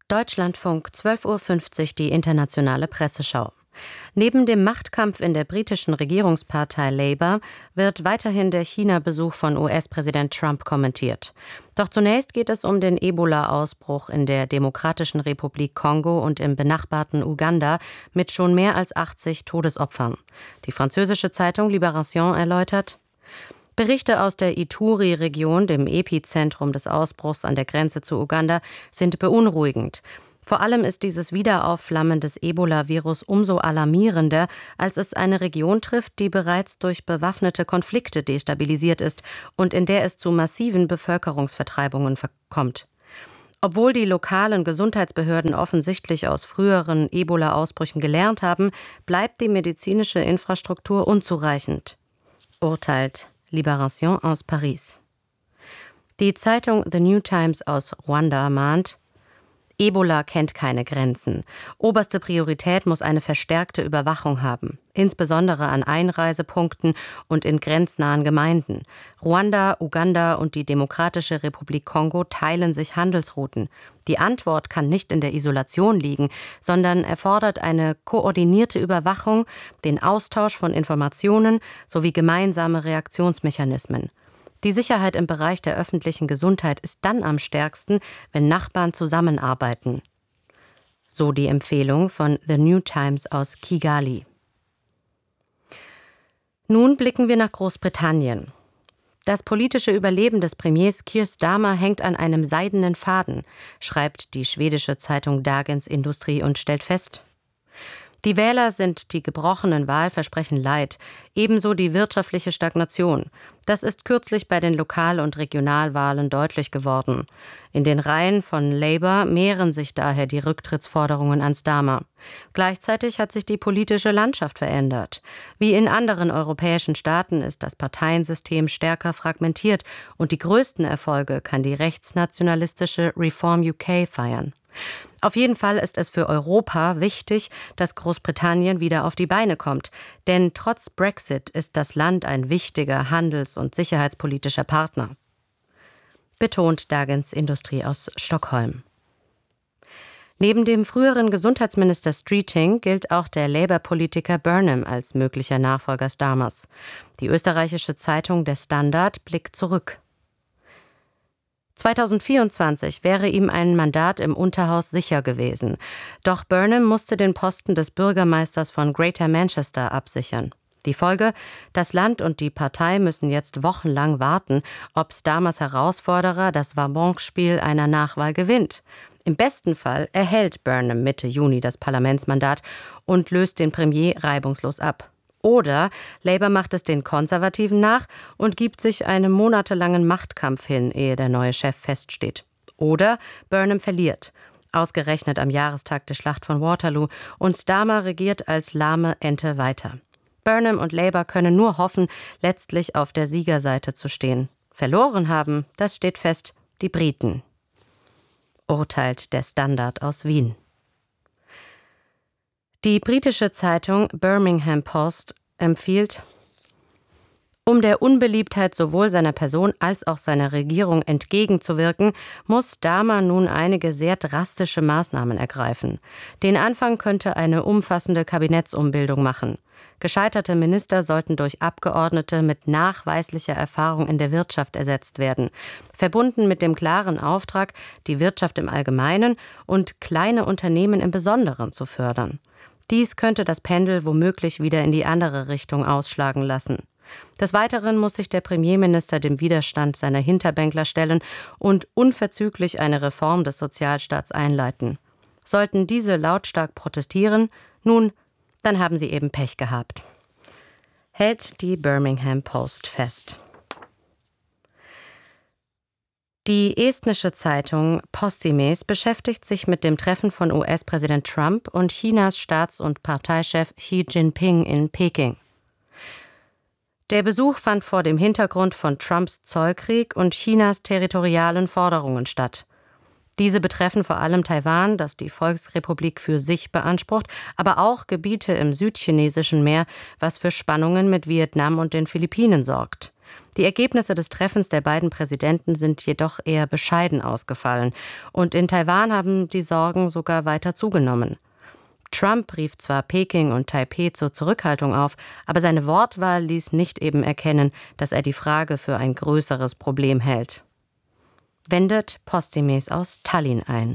Deutschlandfunk, 12:50 Uhr, die internationale Presseschau. Neben dem Machtkampf in der britischen Regierungspartei Labour wird weiterhin der China-Besuch von US-Präsident Trump kommentiert. Doch zunächst geht es um den Ebola-Ausbruch in der Demokratischen Republik Kongo und im benachbarten Uganda mit schon mehr als 80 Todesopfern. Die französische Zeitung Libération erläutert: Berichte aus der Ituri-Region, dem Epizentrum des Ausbruchs an der Grenze zu Uganda, sind beunruhigend. Vor allem ist dieses Wiederaufflammen des Ebola-Virus umso alarmierender, als es eine Region trifft, die bereits durch bewaffnete Konflikte destabilisiert ist und in der es zu massiven Bevölkerungsvertreibungen kommt. Obwohl die lokalen Gesundheitsbehörden offensichtlich aus früheren Ebola-Ausbrüchen gelernt haben, bleibt die medizinische Infrastruktur unzureichend, urteilt Libération aus Paris. Die Zeitung The New Times aus Ruanda mahnt: Ebola kennt keine Grenzen. Oberste Priorität muss eine verstärkte Überwachung haben, insbesondere an Einreisepunkten und in grenznahen Gemeinden. Ruanda, Uganda und die Demokratische Republik Kongo teilen sich Handelsrouten. Die Antwort kann nicht in der Isolation liegen, sondern erfordert eine koordinierte Überwachung, den Austausch von Informationen sowie gemeinsame Reaktionsmechanismen. Die Sicherheit im Bereich der öffentlichen Gesundheit ist dann am stärksten, wenn Nachbarn zusammenarbeiten. So die Empfehlung von The New Times aus Kigali. Nun blicken wir nach Großbritannien. Das politische Überleben des Premiers Keir Starmer hängt an einem seidenen Faden, schreibt die schwedische Zeitung Dagens Industri und stellt fest: Die Wähler sind die gebrochenen Wahlversprechen leid, ebenso die wirtschaftliche Stagnation. Das ist kürzlich bei den Lokal- und Regionalwahlen deutlich geworden. In den Reihen von Labour mehren sich daher die Rücktrittsforderungen an Starmer. Gleichzeitig hat sich die politische Landschaft verändert. Wie in anderen europäischen Staaten ist das Parteiensystem stärker fragmentiert und die größten Erfolge kann die rechtsnationalistische Reform UK feiern. Auf jeden Fall ist es für Europa wichtig, dass Großbritannien wieder auf die Beine kommt. Denn trotz Brexit ist das Land ein wichtiger handels- und sicherheitspolitischer Partner, betont Dagens Industri aus Stockholm. Neben dem früheren Gesundheitsminister Streeting gilt auch der Labour-Politiker Burnham als möglicher Nachfolger Starmers. Die österreichische Zeitung Der Standard blickt zurück. 2024 wäre ihm ein Mandat im Unterhaus sicher gewesen. Doch Burnham musste den Posten des Bürgermeisters von Greater Manchester absichern. Die Folge: Das Land und die Partei müssen jetzt wochenlang warten, ob Starmers Herausforderer das Wabonspiel einer Nachwahl gewinnt. Im besten Fall erhält Burnham Mitte Juni das Parlamentsmandat und löst den Premier reibungslos ab. Oder Labour macht es den Konservativen nach und gibt sich einem monatelangen Machtkampf hin, ehe der neue Chef feststeht. Oder Burnham verliert, ausgerechnet am Jahrestag der Schlacht von Waterloo, und Starmer regiert als lahme Ente weiter. Burnham und Labour können nur hoffen, letztlich auf der Siegerseite zu stehen. Verloren haben, das steht fest, die Briten, urteilt der Standard aus Wien. Die britische Zeitung Birmingham Post empfiehlt: Um der Unbeliebtheit sowohl seiner Person als auch seiner Regierung entgegenzuwirken, muss Starmer nun einige sehr drastische Maßnahmen ergreifen. Den Anfang könnte eine umfassende Kabinettsumbildung machen. Gescheiterte Minister sollten durch Abgeordnete mit nachweislicher Erfahrung in der Wirtschaft ersetzt werden, verbunden mit dem klaren Auftrag, die Wirtschaft im Allgemeinen und kleine Unternehmen im Besonderen zu fördern. Dies könnte das Pendel womöglich wieder in die andere Richtung ausschlagen lassen. Des Weiteren muss sich der Premierminister dem Widerstand seiner Hinterbänkler stellen und unverzüglich eine Reform des Sozialstaats einleiten. Sollten diese lautstark protestieren, nun, dann haben sie eben Pech gehabt, hält die Birmingham Post fest. Die estnische Zeitung Postimees beschäftigt sich mit dem Treffen von US-Präsident Trump und Chinas Staats- und Parteichef Xi Jinping in Peking. Der Besuch fand vor dem Hintergrund von Trumps Zollkrieg und Chinas territorialen Forderungen statt. Diese betreffen vor allem Taiwan, das die Volksrepublik für sich beansprucht, aber auch Gebiete im südchinesischen Meer, was für Spannungen mit Vietnam und den Philippinen sorgt. Die Ergebnisse des Treffens der beiden Präsidenten sind jedoch eher bescheiden ausgefallen. Und in Taiwan haben die Sorgen sogar weiter zugenommen. Trump rief zwar Peking und Taipeh zur Zurückhaltung auf, aber seine Wortwahl ließ nicht eben erkennen, dass er die Frage für ein größeres Problem hält. Wendet Postimes aus Tallinn ein.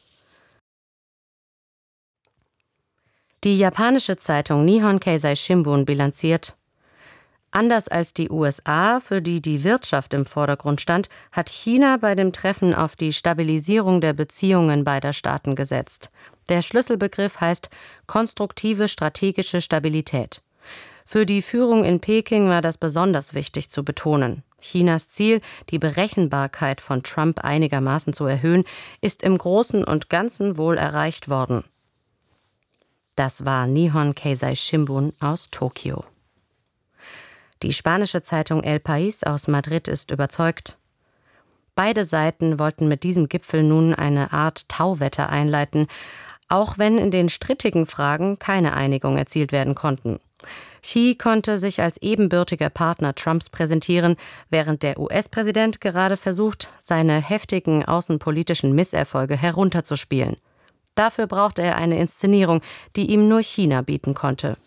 Die japanische Zeitung Nihon Keizai Shimbun bilanziert: Anders als die USA, für die die Wirtschaft im Vordergrund stand, hat China bei dem Treffen auf die Stabilisierung der Beziehungen beider Staaten gesetzt. Der Schlüsselbegriff heißt konstruktive strategische Stabilität. Für die Führung in Peking war das besonders wichtig zu betonen. Chinas Ziel, die Berechenbarkeit von Trump einigermaßen zu erhöhen, ist im Großen und Ganzen wohl erreicht worden. Das war Nihon Keizai Shimbun aus Tokio. Die spanische Zeitung El País aus Madrid ist überzeugt: Beide Seiten wollten mit diesem Gipfel nun eine Art Tauwetter einleiten, auch wenn in den strittigen Fragen keine Einigung erzielt werden konnten. Xi konnte sich als ebenbürtiger Partner Trumps präsentieren, während der US-Präsident gerade versucht, seine heftigen außenpolitischen Misserfolge herunterzuspielen. Dafür brauchte er eine Inszenierung, die ihm nur China bieten konnte.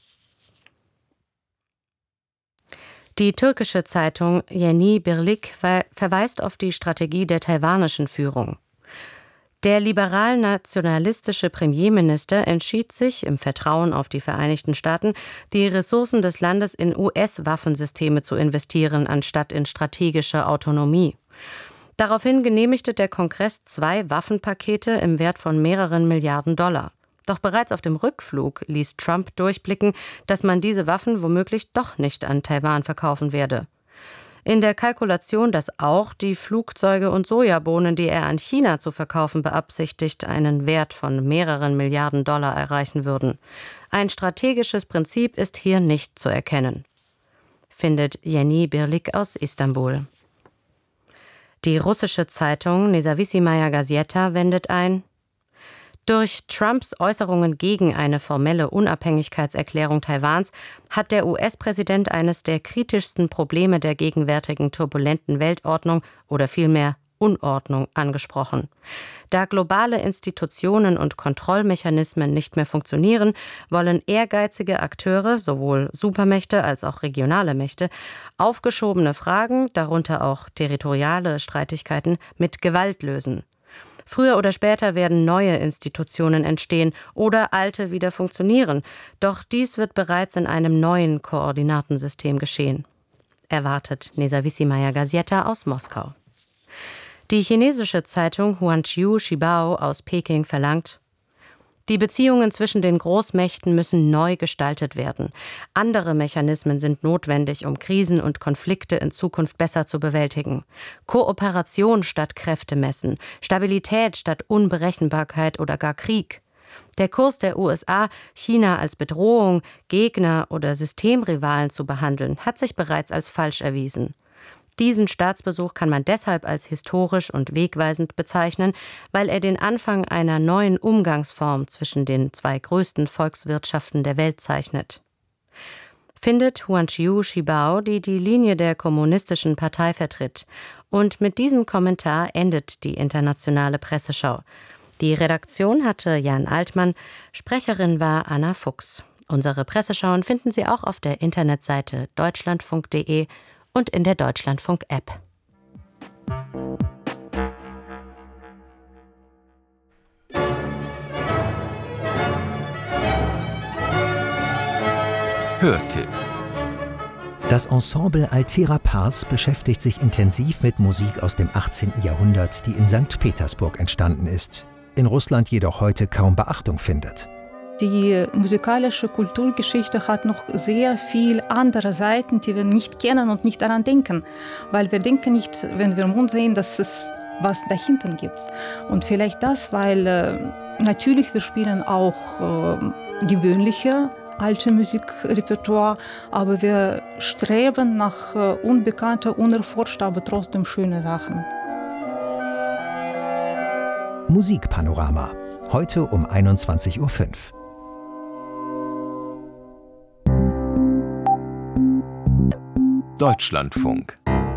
Die türkische Zeitung Yeni Birlik verweist auf die Strategie der taiwanischen Führung. Der liberal-nationalistische Premierminister entschied sich, im Vertrauen auf die Vereinigten Staaten, die Ressourcen des Landes in US-Waffensysteme zu investieren, anstatt in strategische Autonomie. Daraufhin genehmigte der Kongress 2 Waffenpakete im Wert von mehreren Milliarden $. Doch bereits auf dem Rückflug ließ Trump durchblicken, dass man diese Waffen womöglich doch nicht an Taiwan verkaufen werde. In der Kalkulation, dass auch die Flugzeuge und Sojabohnen, die er an China zu verkaufen beabsichtigt, einen Wert von mehreren Milliarden $, erreichen würden. Ein strategisches Prinzip ist hier nicht zu erkennen, findet Yeni Birlik aus Istanbul. Die russische Zeitung Nezawissimaya Gazeta wendet ein: Durch Trumps Äußerungen gegen eine formelle Unabhängigkeitserklärung Taiwans hat der US-Präsident eines der kritischsten Probleme der gegenwärtigen turbulenten Weltordnung oder vielmehr Unordnung angesprochen. Da globale Institutionen und Kontrollmechanismen nicht mehr funktionieren, wollen ehrgeizige Akteure, sowohl Supermächte als auch regionale Mächte, aufgeschobene Fragen, darunter auch territoriale Streitigkeiten, mit Gewalt lösen. Früher oder später werden neue Institutionen entstehen oder alte wieder funktionieren, doch dies wird bereits in einem neuen Koordinatensystem geschehen, erwartet Nezawissimaya Gazeta aus Moskau. Die chinesische Zeitung Huanqiu Shibao aus Peking verlangt: Die Beziehungen zwischen den Großmächten müssen neu gestaltet werden. Andere Mechanismen sind notwendig, um Krisen und Konflikte in Zukunft besser zu bewältigen. Kooperation statt Kräftemessen, Stabilität statt Unberechenbarkeit oder gar Krieg. Der Kurs der USA, China als Bedrohung, Gegner oder Systemrivalen zu behandeln, hat sich bereits als falsch erwiesen. Diesen Staatsbesuch kann man deshalb als historisch und wegweisend bezeichnen, weil er den Anfang einer neuen Umgangsform zwischen den 2 größten Volkswirtschaften der Welt zeichnet. Findet Huanqiu Shibao, die die Linie der Kommunistischen Partei vertritt. Und mit diesem Kommentar endet die internationale Presseschau. Die Redaktion hatte Jan Altmann, Sprecherin war Anna Fuchs. Unsere Presseschauen finden Sie auch auf der Internetseite deutschlandfunk.de und in der Deutschlandfunk-App. Hörtipp. Das Ensemble Altera Pars beschäftigt sich intensiv mit Musik aus dem 18. Jahrhundert, die in St. Petersburg entstanden ist, in Russland jedoch heute kaum Beachtung findet. Die musikalische Kulturgeschichte hat noch sehr viel andere Seiten, die wir nicht kennen und nicht daran denken. Weil wir denken nicht, wenn wir Mond sehen, dass es was dahinter gibt. Und vielleicht das, weil natürlich wir spielen auch gewöhnliche alte Musikrepertoire, aber wir streben nach unbekannter, unerforschter, aber trotzdem schöne Sachen. Musikpanorama. Heute um 21:05 Uhr. Deutschlandfunk.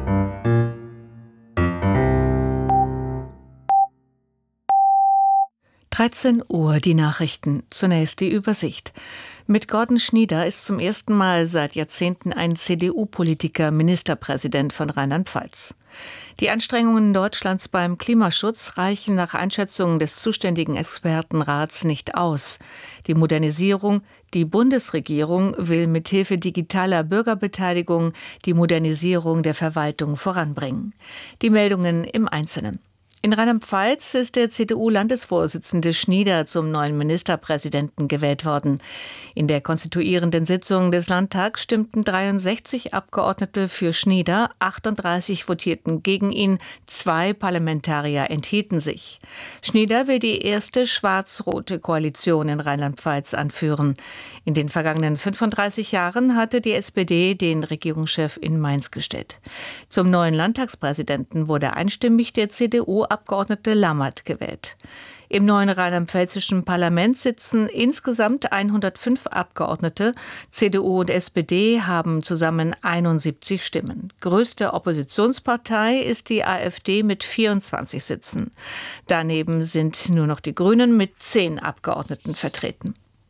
Uhr, die Nachrichten. Zunächst die Übersicht. Mit Gordon Schnieder ist zum ersten Mal seit Jahrzehnten ein CDU-Politiker Ministerpräsident von Rheinland-Pfalz. Die Anstrengungen Deutschlands beim Klimaschutz reichen nach Einschätzung des zuständigen Expertenrats nicht aus. Die Bundesregierung will mithilfe digitaler Bürgerbeteiligung die Modernisierung der Verwaltung voranbringen. Die Meldungen im Einzelnen. In Rheinland-Pfalz ist der CDU-Landesvorsitzende Schnieder zum neuen Ministerpräsidenten gewählt worden. In der konstituierenden Sitzung des Landtags stimmten 63 Abgeordnete für Schnieder, 38 votierten gegen ihn, 2 Parlamentarier enthielten sich. Schnieder will die erste schwarz-rote Koalition in Rheinland-Pfalz anführen. In den vergangenen 35 Jahren hatte die SPD den Regierungschef in Mainz gestellt. Zum neuen Landtagspräsidenten wurde einstimmig der CDU-Abgeordnete Lammert gewählt. Im neuen rheinland-pfälzischen Parlament sitzen insgesamt 105 Abgeordnete. CDU und SPD haben zusammen 71 Stimmen. Größte Oppositionspartei ist die AfD mit 24 Sitzen. Daneben sind nur noch die Grünen mit 10 Abgeordneten vertreten.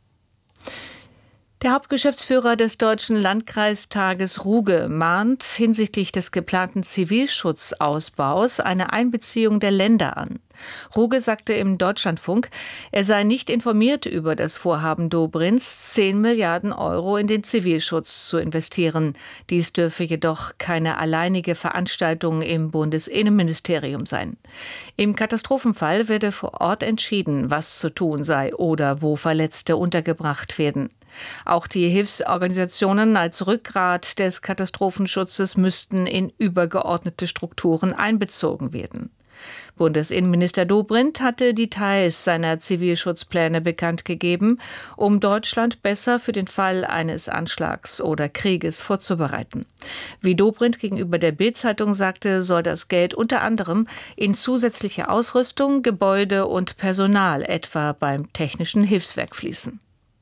Der Hauptgeschäftsführer des Deutschen Landkreistages Ruge mahnt hinsichtlich des geplanten Zivilschutzausbaus eine Einbeziehung der Länder an. Ruge sagte im Deutschlandfunk, er sei nicht informiert über das Vorhaben Dobrinds, 10 Milliarden Euro in den Zivilschutz zu investieren. Dies dürfe jedoch keine alleinige Veranstaltung im Bundesinnenministerium sein. Im Katastrophenfall werde vor Ort entschieden, was zu tun sei oder wo Verletzte untergebracht werden. Auch die Hilfsorganisationen als Rückgrat des Katastrophenschutzes müssten in übergeordnete Strukturen einbezogen werden. Bundesinnenminister Dobrindt hatte Details seiner Zivilschutzpläne bekannt gegeben, um Deutschland besser für den Fall eines Anschlags oder Krieges vorzubereiten. Wie Dobrindt gegenüber der Bild-Zeitung sagte, soll das Geld unter anderem in zusätzliche Ausrüstung, Gebäude und Personal, etwa beim Technischen Hilfswerk, fließen.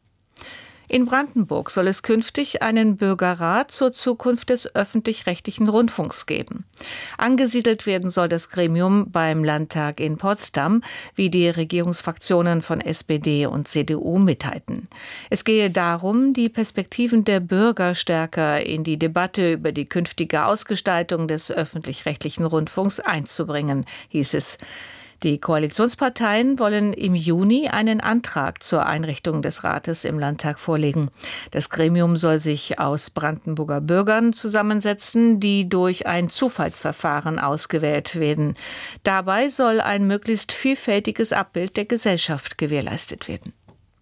In Brandenburg soll es künftig einen Bürgerrat zur Zukunft des öffentlich-rechtlichen Rundfunks geben. Angesiedelt werden soll das Gremium beim Landtag in Potsdam, wie die Regierungsfraktionen von SPD und CDU mitteilten. Es gehe darum, die Perspektiven der Bürger stärker in die Debatte über die künftige Ausgestaltung des öffentlich-rechtlichen Rundfunks einzubringen, hieß es. Die Koalitionsparteien wollen im Juni einen Antrag zur Einrichtung des Rates im Landtag vorlegen. Das Gremium soll sich aus Brandenburger Bürgern zusammensetzen, die durch ein Zufallsverfahren ausgewählt werden. Dabei soll ein möglichst vielfältiges Abbild der Gesellschaft gewährleistet werden.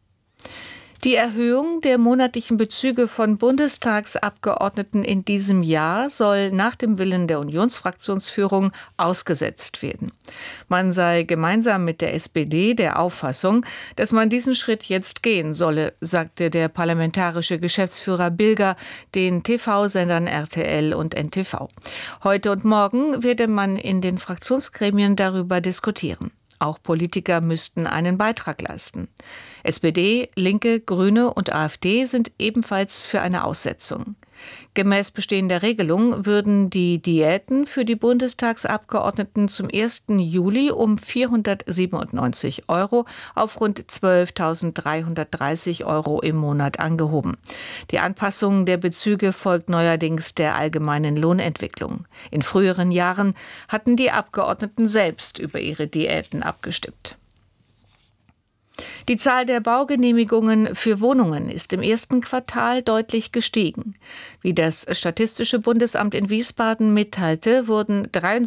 Die Erhöhung der monatlichen Bezüge von Bundestagsabgeordneten in diesem Jahr soll nach dem Willen der Unionsfraktionsführung ausgesetzt werden. Man sei gemeinsam mit der SPD der Auffassung, dass man diesen Schritt jetzt gehen solle, sagte der parlamentarische Geschäftsführer Bilger den TV-Sendern RTL und NTV. Heute und morgen werde man in den Fraktionsgremien darüber diskutieren. Auch Politiker müssten einen Beitrag leisten. SPD, Linke, Grüne und AfD sind ebenfalls für eine Aussetzung. Gemäß bestehender Regelung würden die Diäten für die Bundestagsabgeordneten zum 1. Juli um 497 € auf rund 12.330 € im Monat angehoben. Die Anpassung der Bezüge folgt neuerdings der allgemeinen Lohnentwicklung. In früheren Jahren hatten die Abgeordneten selbst über ihre Diäten abgestimmt. Die Zahl der Baugenehmigungen für Wohnungen ist im ersten Quartal deutlich gestiegen. Wie das Statistische Bundesamt in Wiesbaden mitteilte, wurden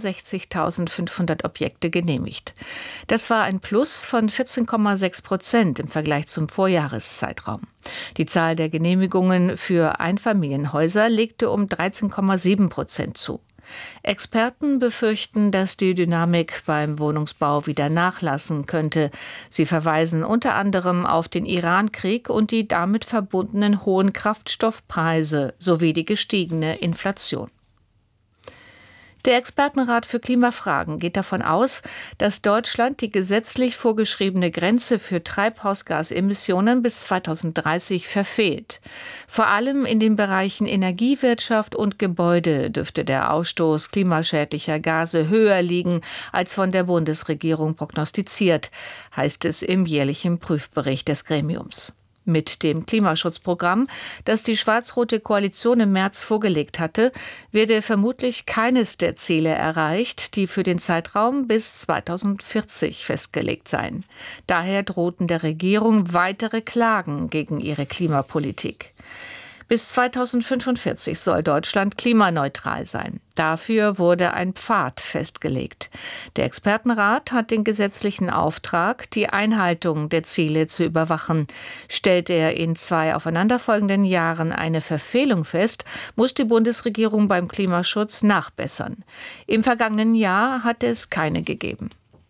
63.500 Objekte genehmigt. Das war ein Plus von 14,6% im Vergleich zum Vorjahreszeitraum. Die Zahl der Genehmigungen für Einfamilienhäuser legte um 13,7% zu. Experten befürchten, dass die Dynamik beim Wohnungsbau wieder nachlassen könnte. Sie verweisen unter anderem auf den Irankrieg und die damit verbundenen hohen Kraftstoffpreise sowie die gestiegene Inflation. Der Expertenrat für Klimafragen geht davon aus, dass Deutschland die gesetzlich vorgeschriebene Grenze für Treibhausgasemissionen bis 2030 verfehlt. Vor allem in den Bereichen Energiewirtschaft und Gebäude dürfte der Ausstoß klimaschädlicher Gase höher liegen als von der Bundesregierung prognostiziert, heißt es im jährlichen Prüfbericht des Gremiums. Mit dem Klimaschutzprogramm, das die schwarz-rote Koalition im März vorgelegt hatte, werde vermutlich keines der Ziele erreicht, die für den Zeitraum bis 2040 festgelegt seien. Daher drohten der Regierung weitere Klagen gegen ihre Klimapolitik. Bis 2045 soll Deutschland klimaneutral sein. Dafür wurde ein Pfad festgelegt. Der Expertenrat hat den gesetzlichen Auftrag, die Einhaltung der Ziele zu überwachen. Stellt er in 2 aufeinanderfolgenden Jahren eine Verfehlung fest, muss die Bundesregierung beim Klimaschutz nachbessern. Im vergangenen Jahr hat es keine gegeben.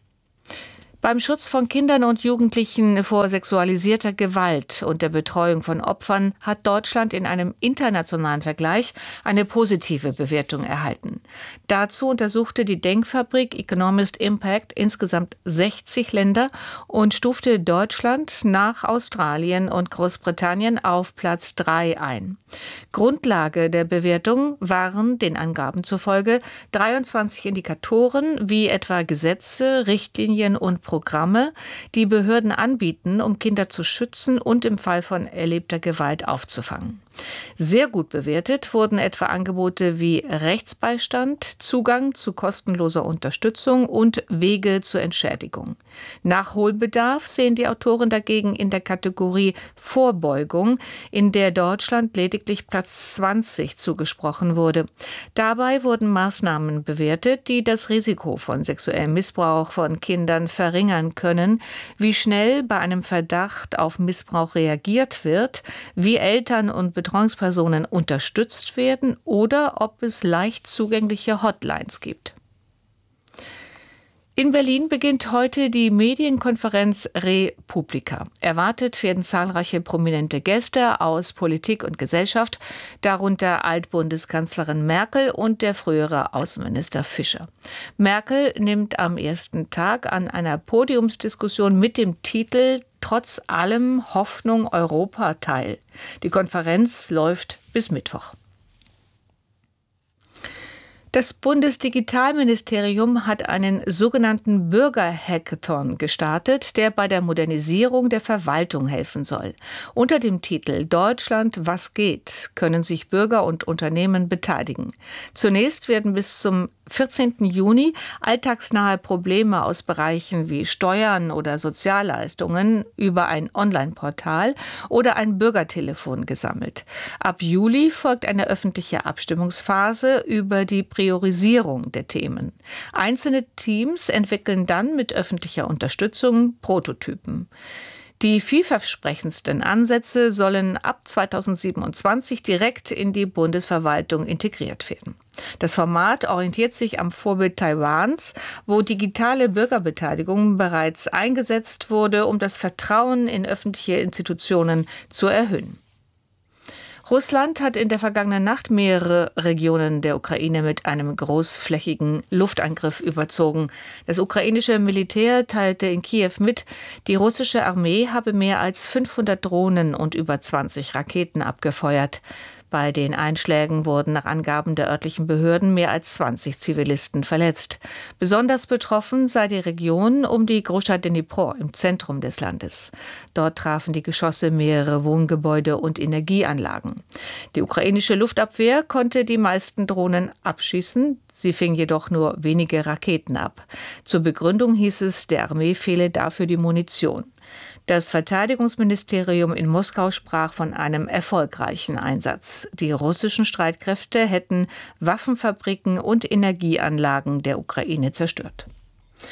Beim Schutz von Kindern und Jugendlichen vor sexualisierter Gewalt und der Betreuung von Opfern hat Deutschland in einem internationalen Vergleich eine positive Bewertung erhalten. Dazu untersuchte die Denkfabrik Economist Impact insgesamt 60 Länder und stufte Deutschland nach Australien und Großbritannien auf Platz 3 ein. Grundlage der Bewertung waren den Angaben zufolge 23 Indikatoren wie etwa Gesetze, Richtlinien und Programme, die Behörden anbieten, um Kinder zu schützen und im Fall von erlebter Gewalt aufzufangen. Sehr gut bewertet wurden etwa Angebote wie Rechtsbeistand, Zugang zu kostenloser Unterstützung und Wege zur Entschädigung. Nachholbedarf sehen die Autoren dagegen in der Kategorie Vorbeugung, in der Deutschland lediglich Platz 20 zugesprochen wurde. Dabei wurden Maßnahmen bewertet, die das Risiko von sexuellem Missbrauch von Kindern verringern können, wie schnell bei einem Verdacht auf Missbrauch reagiert wird, wie Eltern und Betreuungspersonen unterstützt werden oder ob es leicht zugängliche Hotlines gibt. In Berlin beginnt heute die Medienkonferenz Republika. Erwartet werden zahlreiche prominente Gäste aus Politik und Gesellschaft, darunter Altbundeskanzlerin Merkel und der frühere Außenminister Fischer. Merkel nimmt am ersten Tag an einer Podiumsdiskussion mit dem Titel Trotz allem Hoffnung Europa teil. Die Konferenz läuft bis Mittwoch. Das Bundesdigitalministerium hat einen sogenannten Bürger-Hackathon gestartet, der bei der Modernisierung der Verwaltung helfen soll. Unter dem Titel Deutschland, was geht, können sich Bürger und Unternehmen beteiligen. Zunächst werden bis zum 14. Juni alltagsnahe Probleme aus Bereichen wie Steuern oder Sozialleistungen über ein Online-Portal oder ein Bürgertelefon gesammelt. Ab Juli folgt eine öffentliche Abstimmungsphase über die Priorisierung der Themen. Einzelne Teams entwickeln dann mit öffentlicher Unterstützung Prototypen. Die vielversprechendsten Ansätze sollen ab 2027 direkt in die Bundesverwaltung integriert werden. Das Format orientiert sich am Vorbild Taiwans, wo digitale Bürgerbeteiligung bereits eingesetzt wurde, um das Vertrauen in öffentliche Institutionen zu erhöhen. Russland hat in der vergangenen Nacht mehrere Regionen der Ukraine mit einem großflächigen Luftangriff überzogen. Das ukrainische Militär teilte in Kiew mit, die russische Armee habe mehr als 500 Drohnen und über 20 Raketen abgefeuert. Bei den Einschlägen wurden nach Angaben der örtlichen Behörden mehr als 20 Zivilisten verletzt. Besonders betroffen sei die Region um die Großstadt Dnipro im Zentrum des Landes. Dort trafen die Geschosse mehrere Wohngebäude und Energieanlagen. Die ukrainische Luftabwehr konnte die meisten Drohnen abschießen. Sie fing jedoch nur wenige Raketen ab. Zur Begründung hieß es, der Armee fehle dafür die Munition. Das Verteidigungsministerium in Moskau sprach von einem erfolgreichen Einsatz. Die russischen Streitkräfte hätten Waffenfabriken und Energieanlagen der Ukraine zerstört.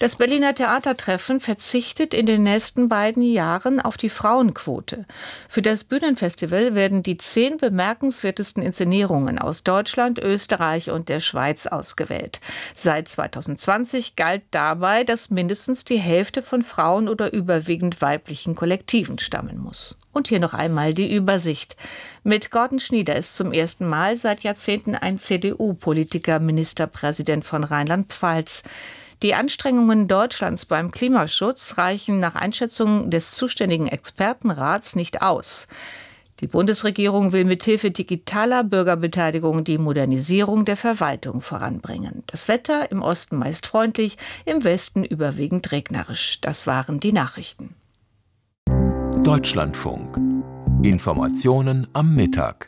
Das Berliner Theatertreffen verzichtet in den nächsten beiden Jahren auf die Frauenquote. Für das Bühnenfestival werden die 10 bemerkenswertesten Inszenierungen aus Deutschland, Österreich und der Schweiz ausgewählt. Seit 2020 galt dabei, dass mindestens die Hälfte von Frauen oder überwiegend weiblichen Kollektiven stammen muss. Und hier noch einmal die Übersicht. Mit Gordon Schnieder ist zum ersten Mal seit Jahrzehnten ein CDU-Politiker Ministerpräsident von Rheinland-Pfalz. Die Anstrengungen Deutschlands beim Klimaschutz reichen nach Einschätzung des zuständigen Expertenrats nicht aus. Die Bundesregierung will mithilfe digitaler Bürgerbeteiligung die Modernisierung der Verwaltung voranbringen. Das Wetter im Osten meist freundlich, im Westen überwiegend regnerisch. Das waren die Nachrichten. Deutschlandfunk. Informationen am Mittag.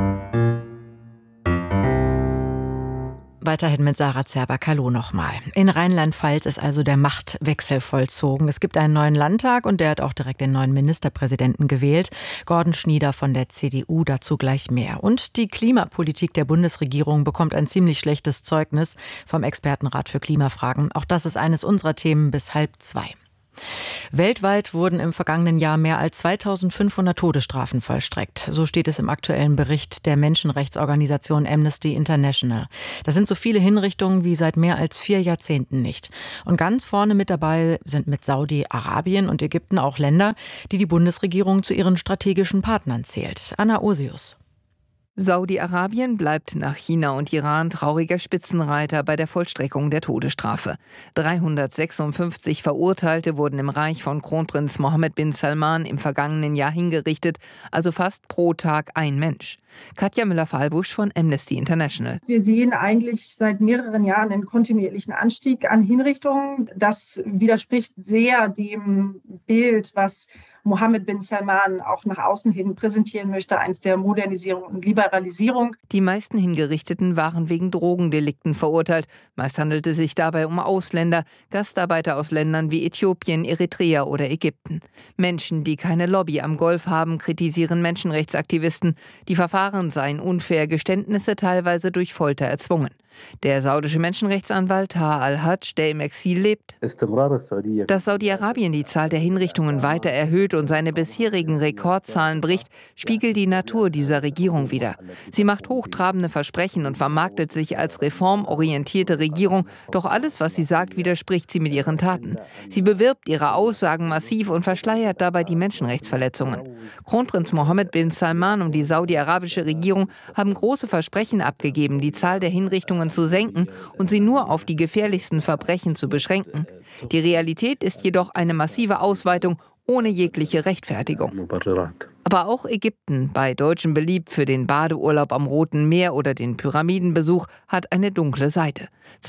Weiterhin mit Sarah Zerback. Hallo nochmal. In Rheinland-Pfalz ist also der Machtwechsel vollzogen. Es gibt einen neuen Landtag und der hat auch direkt den neuen Ministerpräsidenten gewählt. Gordon Schnieder von der CDU, dazu gleich mehr. Und die Klimapolitik der Bundesregierung bekommt ein ziemlich schlechtes Zeugnis vom Expertenrat für Klimafragen. Auch das ist eines unserer Themen bis 13:30. Weltweit wurden im vergangenen Jahr mehr als 2500 Todesstrafen vollstreckt. So steht es im aktuellen Bericht der Menschenrechtsorganisation Amnesty International. Das sind so viele Hinrichtungen wie seit mehr als 4 Jahrzehnten nicht. Und ganz vorne mit dabei sind mit Saudi-Arabien und Ägypten auch Länder, die die Bundesregierung zu ihren strategischen Partnern zählt. Anna Osius. Saudi-Arabien bleibt nach China und Iran trauriger Spitzenreiter bei der Vollstreckung der Todesstrafe. 356 Verurteilte wurden im Reich von Kronprinz Mohammed bin Salman im vergangenen Jahr hingerichtet, also fast pro Tag ein Mensch. Katja Müller-Fahlbusch von Amnesty International. Wir sehen eigentlich seit mehreren Jahren einen kontinuierlichen Anstieg an Hinrichtungen. Das widerspricht sehr dem Bild, was Mohammed bin Salman auch nach außen hin präsentieren möchte, eins der Modernisierung und Liberalisierung. Die meisten Hingerichteten waren wegen Drogendelikten verurteilt. Meist handelte es sich dabei um Ausländer, Gastarbeiter aus Ländern wie Äthiopien, Eritrea oder Ägypten. Menschen, die keine Lobby am Golf haben, kritisieren Menschenrechtsaktivisten. Die Verfahren seien unfair, Geständnisse teilweise durch Folter erzwungen. Der saudische Menschenrechtsanwalt Taha al-Hajj, der im Exil lebt, dass Saudi-Arabien die Zahl der Hinrichtungen weiter erhöht und seine bisherigen Rekordzahlen bricht, spiegelt die Natur dieser Regierung wider. Sie macht hochtrabende Versprechen und vermarktet sich als reformorientierte Regierung, doch alles, was sie sagt, widerspricht sie mit ihren Taten. Sie bewirbt ihre Aussagen massiv und verschleiert dabei die Menschenrechtsverletzungen. Kronprinz Mohammed bin Salman und die saudi-arabische Regierung haben große Versprechen abgegeben, die Zahl der Hinrichtungen zu senken und sie nur auf die gefährlichsten Verbrechen zu beschränken. Die Realität ist jedoch eine massive Ausweitung ohne jegliche Rechtfertigung. Aber auch Ägypten, bei Deutschen beliebt für den Badeurlaub am Roten Meer oder den Pyramidenbesuch, hat eine dunkle Seite.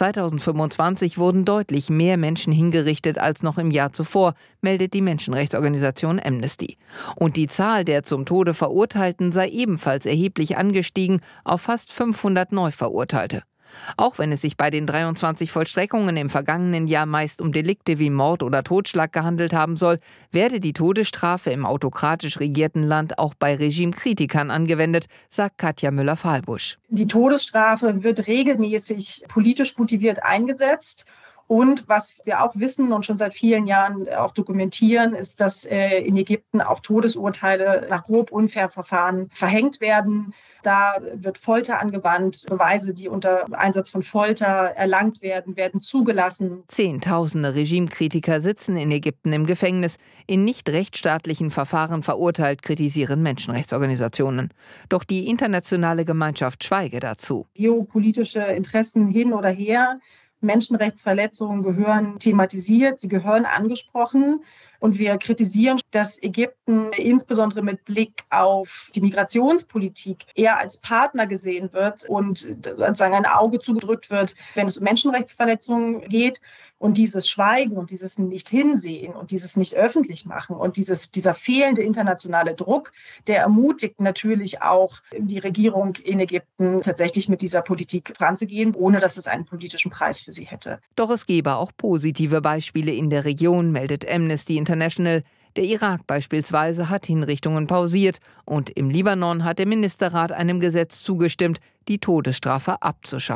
2025 wurden deutlich mehr Menschen hingerichtet als noch im Jahr zuvor, meldet die Menschenrechtsorganisation Amnesty. Und die Zahl der zum Tode Verurteilten sei ebenfalls erheblich angestiegen auf fast 500 Neuverurteilte. Auch wenn es sich bei den 23 Vollstreckungen im vergangenen Jahr meist um Delikte wie Mord oder Totschlag gehandelt haben soll, werde die Todesstrafe im autokratisch regierten Land auch bei Regimekritikern angewendet, sagt Katja Müller-Fahlbusch. Die Todesstrafe wird regelmäßig politisch motiviert eingesetzt. Und was wir auch wissen und schon seit vielen Jahren auch dokumentieren, ist, dass in Ägypten auch Todesurteile nach grob unfair Verfahren verhängt werden. Da wird Folter angewandt. Beweise, die unter Einsatz von Folter erlangt werden, werden zugelassen. Zehntausende Regimekritiker sitzen in Ägypten im Gefängnis. In nicht rechtsstaatlichen Verfahren verurteilt, kritisieren Menschenrechtsorganisationen. Doch die internationale Gemeinschaft schweige dazu. Geopolitische Interessen hin oder her. Menschenrechtsverletzungen gehören thematisiert, sie gehören angesprochen. Und wir kritisieren, dass Ägypten insbesondere mit Blick auf die Migrationspolitik eher als Partner gesehen wird und sozusagen ein Auge zugedrückt wird, wenn es um Menschenrechtsverletzungen geht. Und dieses Schweigen und dieses Nicht-Hinsehen und dieses Nicht-Öffentlich machen und dieser fehlende internationale Druck, der ermutigt natürlich auch die Regierung in Ägypten tatsächlich mit dieser Politik voranzugehen, ohne dass es einen politischen Preis für sie hätte. Doch es gebe auch positive Beispiele in der Region, meldet Amnesty International. Der Irak beispielsweise hat Hinrichtungen pausiert und im Libanon hat der Ministerrat einem Gesetz zugestimmt, die Todesstrafe abzuschaffen.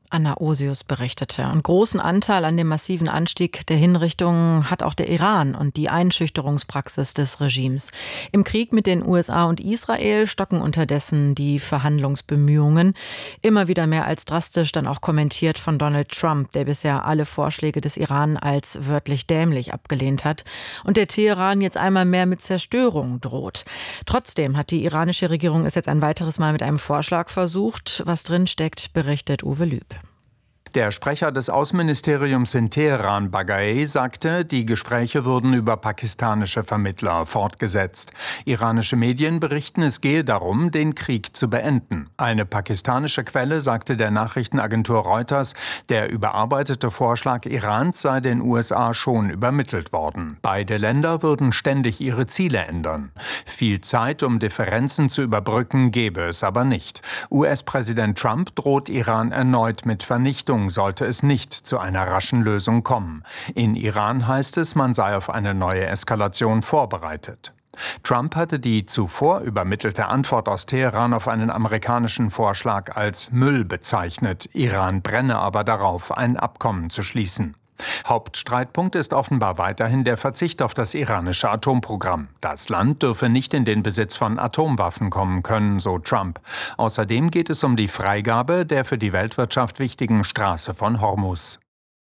Anna Osius berichtete. Und großen Anteil an dem massiven Anstieg der Hinrichtungen hat auch der Iran und die Einschüchterungspraxis des Regimes. Im Krieg mit den USA und Israel stocken unterdessen die Verhandlungsbemühungen. Immer wieder mehr als drastisch dann auch kommentiert von Donald Trump, der bisher alle Vorschläge des Iran als wörtlich dämlich abgelehnt hat und der Teheran jetzt einmal mehr mit Zerstörung droht. Trotzdem hat die iranische Regierung es jetzt ein weiteres Mal mit einem Vorschlag versucht. Was drin steckt, berichtet Uwe Lüb. Der Sprecher des Außenministeriums in Teheran, Bagaei, sagte, die Gespräche würden über pakistanische Vermittler fortgesetzt. Iranische Medien berichten, es gehe darum, den Krieg zu beenden. Eine pakistanische Quelle sagte der Nachrichtenagentur Reuters, der überarbeitete Vorschlag Irans sei den USA schon übermittelt worden. Beide Länder würden ständig ihre Ziele ändern. Viel Zeit, um Differenzen zu überbrücken, gäbe es aber nicht. US-Präsident Trump droht Iran erneut mit Vernichtung, sollte es nicht zu einer raschen Lösung kommen. In Iran heißt es, man sei auf eine neue Eskalation vorbereitet. Trump hatte die zuvor übermittelte Antwort aus Teheran auf einen amerikanischen Vorschlag als Müll bezeichnet. Iran brenne aber darauf, ein Abkommen zu schließen. Hauptstreitpunkt ist offenbar weiterhin der Verzicht auf das iranische Atomprogramm. Das Land dürfe nicht in den Besitz von Atomwaffen kommen können, so Trump. Außerdem geht es um die Freigabe der für die Weltwirtschaft wichtigen Straße von Hormuz.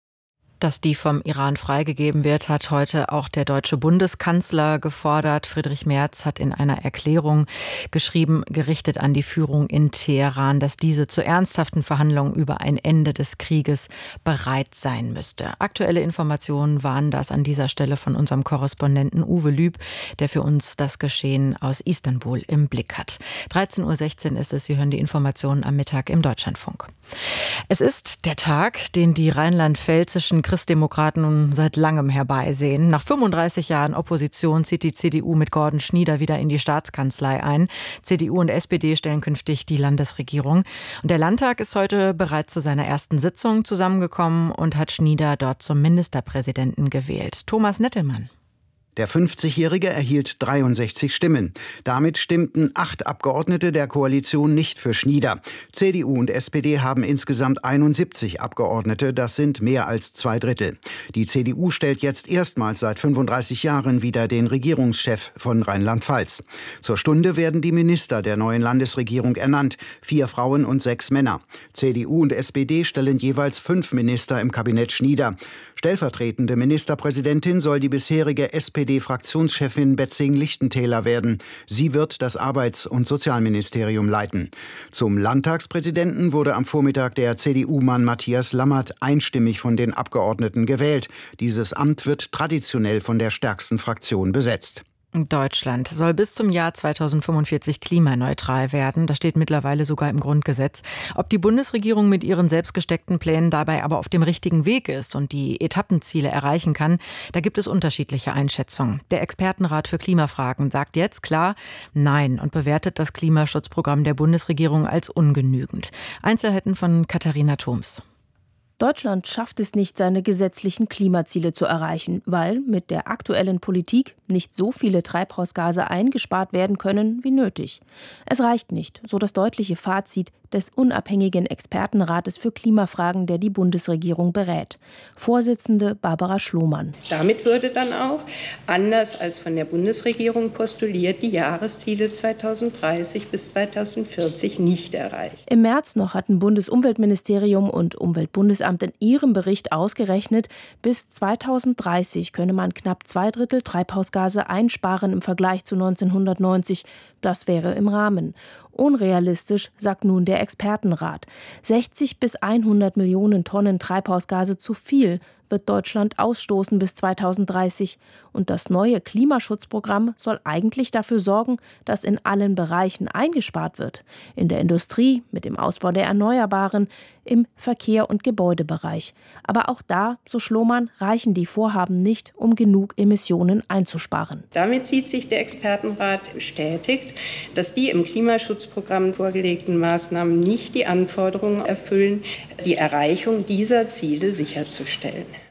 Dass die vom Iran freigegeben wird, hat heute auch der deutsche Bundeskanzler gefordert. Friedrich Merz hat in einer Erklärung geschrieben, gerichtet an die Führung in Teheran, dass diese zu ernsthaften Verhandlungen über ein Ende des Krieges bereit sein müsste. Aktuelle Informationen waren das an dieser Stelle von unserem Korrespondenten Uwe Lüb, der für uns das Geschehen aus Istanbul im Blick hat. 13.16 Uhr ist es. Sie hören die Informationen am Mittag im Deutschlandfunk. Es ist der Tag, den die rheinland-pfälzischen Christdemokraten nun seit langem herbeisehen. Nach 35 Jahren Opposition zieht die CDU mit Gordon Schnieder wieder in die Staatskanzlei ein. CDU und SPD stellen künftig die Landesregierung. Und der Landtag ist heute bereits zu seiner ersten Sitzung zusammengekommen und hat Schnieder dort zum Ministerpräsidenten gewählt. Thomas Nettelmann. Der 50-Jährige erhielt 63 Stimmen. Damit stimmten 8 Abgeordnete der Koalition nicht für Schnieder. CDU und SPD haben insgesamt 71 Abgeordnete, das sind mehr als 2/3. Die CDU stellt jetzt erstmals seit 35 Jahren wieder den Regierungschef von Rheinland-Pfalz. Zur Stunde werden die Minister der neuen Landesregierung ernannt, 4 Frauen und 6 Männer. CDU und SPD stellen jeweils 5 Minister im Kabinett Schnieder. Stellvertretende Ministerpräsidentin soll die bisherige SPD-Fraktionschefin Betzing-Lichtentäler werden. Sie wird das Arbeits- und Sozialministerium leiten. Zum Landtagspräsidenten wurde am Vormittag der CDU-Mann Matthias Lammert einstimmig von den Abgeordneten gewählt. Dieses Amt wird traditionell von der stärksten Fraktion besetzt. Deutschland soll bis zum Jahr 2045 klimaneutral werden. Das steht mittlerweile sogar im Grundgesetz. Ob die Bundesregierung mit ihren selbstgesteckten Plänen dabei aber auf dem richtigen Weg ist und die Etappenziele erreichen kann, da gibt es unterschiedliche Einschätzungen. Der Expertenrat für Klimafragen sagt jetzt klar Nein und bewertet das Klimaschutzprogramm der Bundesregierung als ungenügend. Einzelheiten von Katharina Thoms. Deutschland schafft es nicht, seine gesetzlichen Klimaziele zu erreichen, weil mit der aktuellen Politik nicht so viele Treibhausgase eingespart werden können wie nötig. Es reicht nicht, so das deutliche Fazit des unabhängigen Expertenrates für Klimafragen, der die Bundesregierung berät. Vorsitzende Barbara Schlomann. Damit würde dann auch, anders als von der Bundesregierung postuliert, die Jahresziele 2030 bis 2040 nicht erreicht. Im März noch hatten Bundesumweltministerium und Umweltbundesamt in ihrem Bericht ausgerechnet, bis 2030 könne man knapp 2/3 Treibhausgase einsparen im Vergleich zu 1990. Das wäre im Rahmen. Unrealistisch, sagt nun der Expertenrat. 60 bis 100 Millionen Tonnen Treibhausgase zu viel wird Deutschland ausstoßen bis 2030. Und das neue Klimaschutzprogramm soll eigentlich dafür sorgen, dass in allen Bereichen eingespart wird. In der Industrie, mit dem Ausbau der Erneuerbaren, im Verkehr- und Gebäudebereich. Aber auch da, so Schlomann, reichen die Vorhaben nicht, um genug Emissionen einzusparen. Damit sieht sich der Expertenrat bestätigt, dass die im Klimaschutzprogramm vorgelegten Maßnahmen nicht die Anforderungen erfüllen, die Erreichung dieser Ziele sicherzustellen.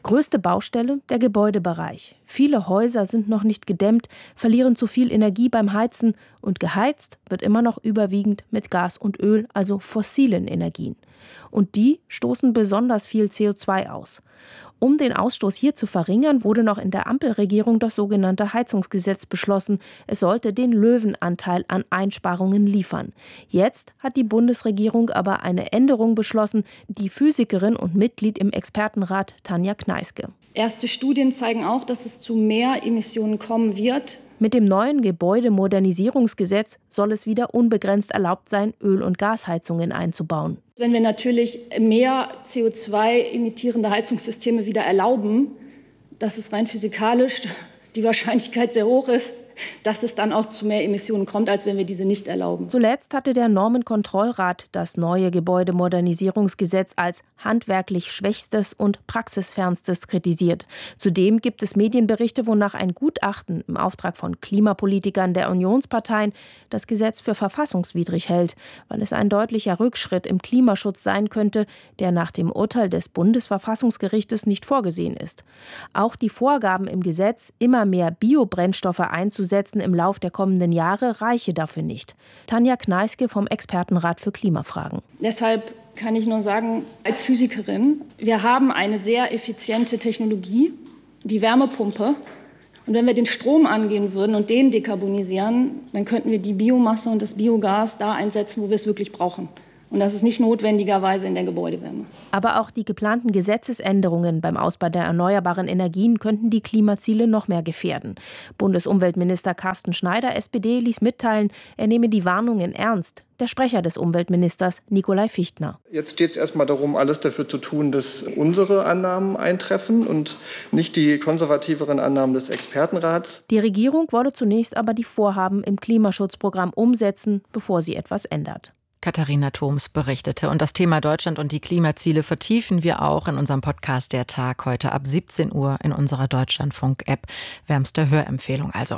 Größte Baustelle der Gebäudebereich. Viele Häuser sind noch nicht gedämmt, verlieren zu viel Energie beim Heizen und geheizt wird immer noch überwiegend mit Gas und Öl, also fossilen Energien. Und die stoßen besonders viel CO2 aus. Um den Ausstoß hier zu verringern, wurde noch in der Ampelregierung das sogenannte Heizungsgesetz beschlossen. Es sollte den Löwenanteil an Einsparungen liefern. Jetzt hat die Bundesregierung aber eine Änderung beschlossen, die Physikerin und Mitglied im Expertenrat Tanja Kneiske. Erste Studien zeigen auch, dass es zu mehr Emissionen kommen wird. Mit dem neuen Gebäudemodernisierungsgesetz soll es wieder unbegrenzt erlaubt sein, Öl- und Gasheizungen einzubauen. Wenn wir natürlich mehr CO2-emittierende Heizungssysteme wieder erlauben, dass es rein physikalisch die Wahrscheinlichkeit sehr hoch ist, dass es dann auch zu mehr Emissionen kommt, als wenn wir diese nicht erlauben. Zuletzt hatte der Normenkontrollrat das neue Gebäudemodernisierungsgesetz als handwerklich schwächstes und praxisfernstes kritisiert. Zudem gibt es Medienberichte, wonach ein Gutachten im Auftrag von Klimapolitikern der Unionsparteien das Gesetz für verfassungswidrig hält, weil es ein deutlicher Rückschritt im Klimaschutz sein könnte, der nach dem Urteil des Bundesverfassungsgerichtes nicht vorgesehen ist. Auch die Vorgaben im Gesetz, immer mehr Biobrennstoffe einzusetzen im Lauf der kommenden Jahre, reiche dafür nicht. Tanja Kneiske vom Expertenrat für Klimafragen. Deshalb kann ich nur sagen, als Physikerin, wir haben eine sehr effiziente Technologie, die Wärmepumpe. Und wenn wir den Strom angehen würden und den dekarbonisieren, dann könnten wir die Biomasse und das Biogas da einsetzen, wo wir es wirklich brauchen. Und das ist nicht notwendigerweise in der Gebäudewärme. Aber auch die geplanten Gesetzesänderungen beim Ausbau der erneuerbaren Energien könnten die Klimaziele noch mehr gefährden. Bundesumweltminister Carsten Schneider, SPD, ließ mitteilen, er nehme die Warnungen ernst. Der Sprecher des Umweltministers, Nikolai Fichtner. Jetzt geht es erstmal darum, alles dafür zu tun, dass unsere Annahmen eintreffen und nicht die konservativeren Annahmen des Expertenrats. Die Regierung wolle zunächst aber die Vorhaben im Klimaschutzprogramm umsetzen, bevor sie etwas ändert. Katharina Thoms berichtete. Und das Thema Deutschland und die Klimaziele vertiefen wir auch in unserem Podcast Der Tag heute ab 17 Uhr in unserer Deutschlandfunk-App. Wärmste Hörempfehlung also.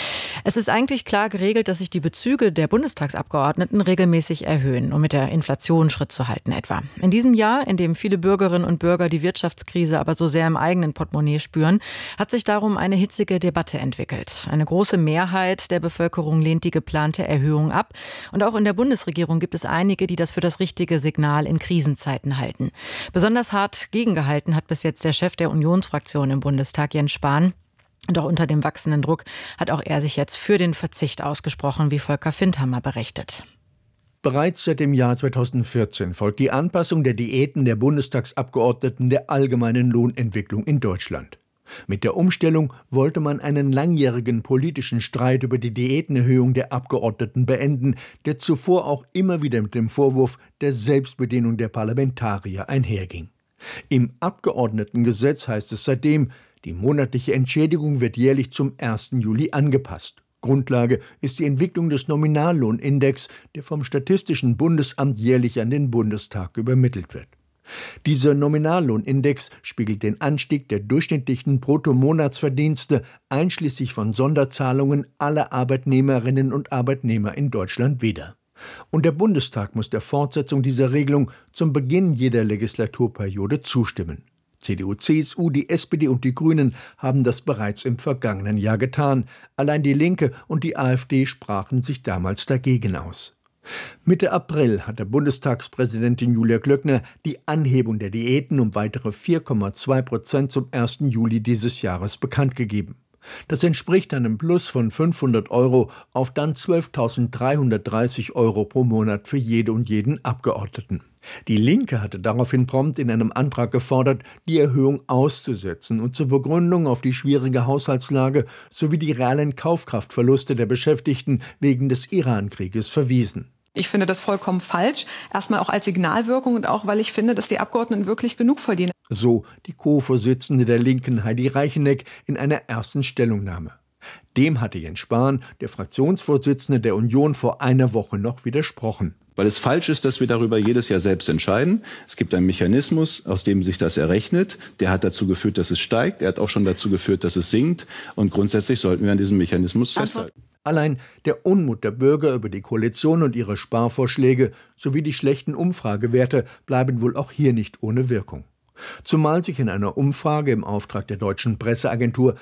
Es ist eigentlich klar geregelt, dass sich die Bezüge der Bundestagsabgeordneten regelmäßig erhöhen, um mit der Inflation Schritt zu halten etwa. In diesem Jahr, in dem viele Bürgerinnen und Bürger die Wirtschaftskrise aber so sehr im eigenen Portemonnaie spüren, hat sich darum eine hitzige Debatte entwickelt. Eine große Mehrheit der Bevölkerung lehnt die geplante Erhöhung ab. Und auch in der Bundesregierung gibt es einige, die das für das richtige Signal in Krisenzeiten halten. Besonders hart gegengehalten hat bis jetzt der Chef der Unionsfraktion im Bundestag, Jens Spahn. Doch unter dem wachsenden Druck hat auch er sich jetzt für den Verzicht ausgesprochen, wie Volker Findhammer berichtet. Bereits seit dem Jahr 2014 folgt die Anpassung der Diäten der Bundestagsabgeordneten der allgemeinen Lohnentwicklung in Deutschland. Mit der Umstellung wollte man einen langjährigen politischen Streit über die Diätenerhöhung der Abgeordneten beenden, der zuvor auch immer wieder mit dem Vorwurf der Selbstbedienung der Parlamentarier einherging. Im Abgeordnetengesetz heißt es seitdem, die monatliche Entschädigung wird jährlich zum 1. Juli angepasst. Grundlage ist die Entwicklung des Nominallohnindex, der vom Statistischen Bundesamt jährlich an den Bundestag übermittelt wird. Dieser Nominallohnindex spiegelt den Anstieg der durchschnittlichen Bruttomonatsverdienste einschließlich von Sonderzahlungen aller Arbeitnehmerinnen und Arbeitnehmer in Deutschland wider. Und der Bundestag muss der Fortsetzung dieser Regelung zum Beginn jeder Legislaturperiode zustimmen. CDU, CSU, die SPD und die Grünen haben das bereits im vergangenen Jahr getan. Allein die Linke und die AfD sprachen sich damals dagegen aus. Mitte April hatte Bundestagspräsidentin Julia Klöckner die Anhebung der Diäten um weitere 4,2% zum 1. Juli dieses Jahres bekannt gegeben. Das entspricht einem Plus von 500 € auf dann 12.330 € pro Monat für jede und jeden Abgeordneten. Die Linke hatte daraufhin prompt in einem Antrag gefordert, die Erhöhung auszusetzen und zur Begründung auf die schwierige Haushaltslage sowie die realen Kaufkraftverluste der Beschäftigten wegen des Iran-Krieges verwiesen. Ich finde das vollkommen falsch, erstmal auch als Signalwirkung und auch, weil ich finde, dass die Abgeordneten wirklich genug verdienen. So die Co-Vorsitzende der Linken Heidi Reicheneck in einer ersten Stellungnahme. Dem hatte Jens Spahn, der Fraktionsvorsitzende der Union, vor einer Woche noch widersprochen. Weil es falsch ist, dass wir darüber jedes Jahr selbst entscheiden. Es gibt einen Mechanismus, aus dem sich das errechnet. Der hat dazu geführt, dass es steigt. Er hat auch schon dazu geführt, dass es sinkt. Und grundsätzlich sollten wir an diesem Mechanismus festhalten. Allein der Unmut der Bürger über die Koalition und ihre Sparvorschläge sowie die schlechten Umfragewerte bleiben wohl auch hier nicht ohne Wirkung. Zumal sich in einer Umfrage im Auftrag der deutschen Presseagentur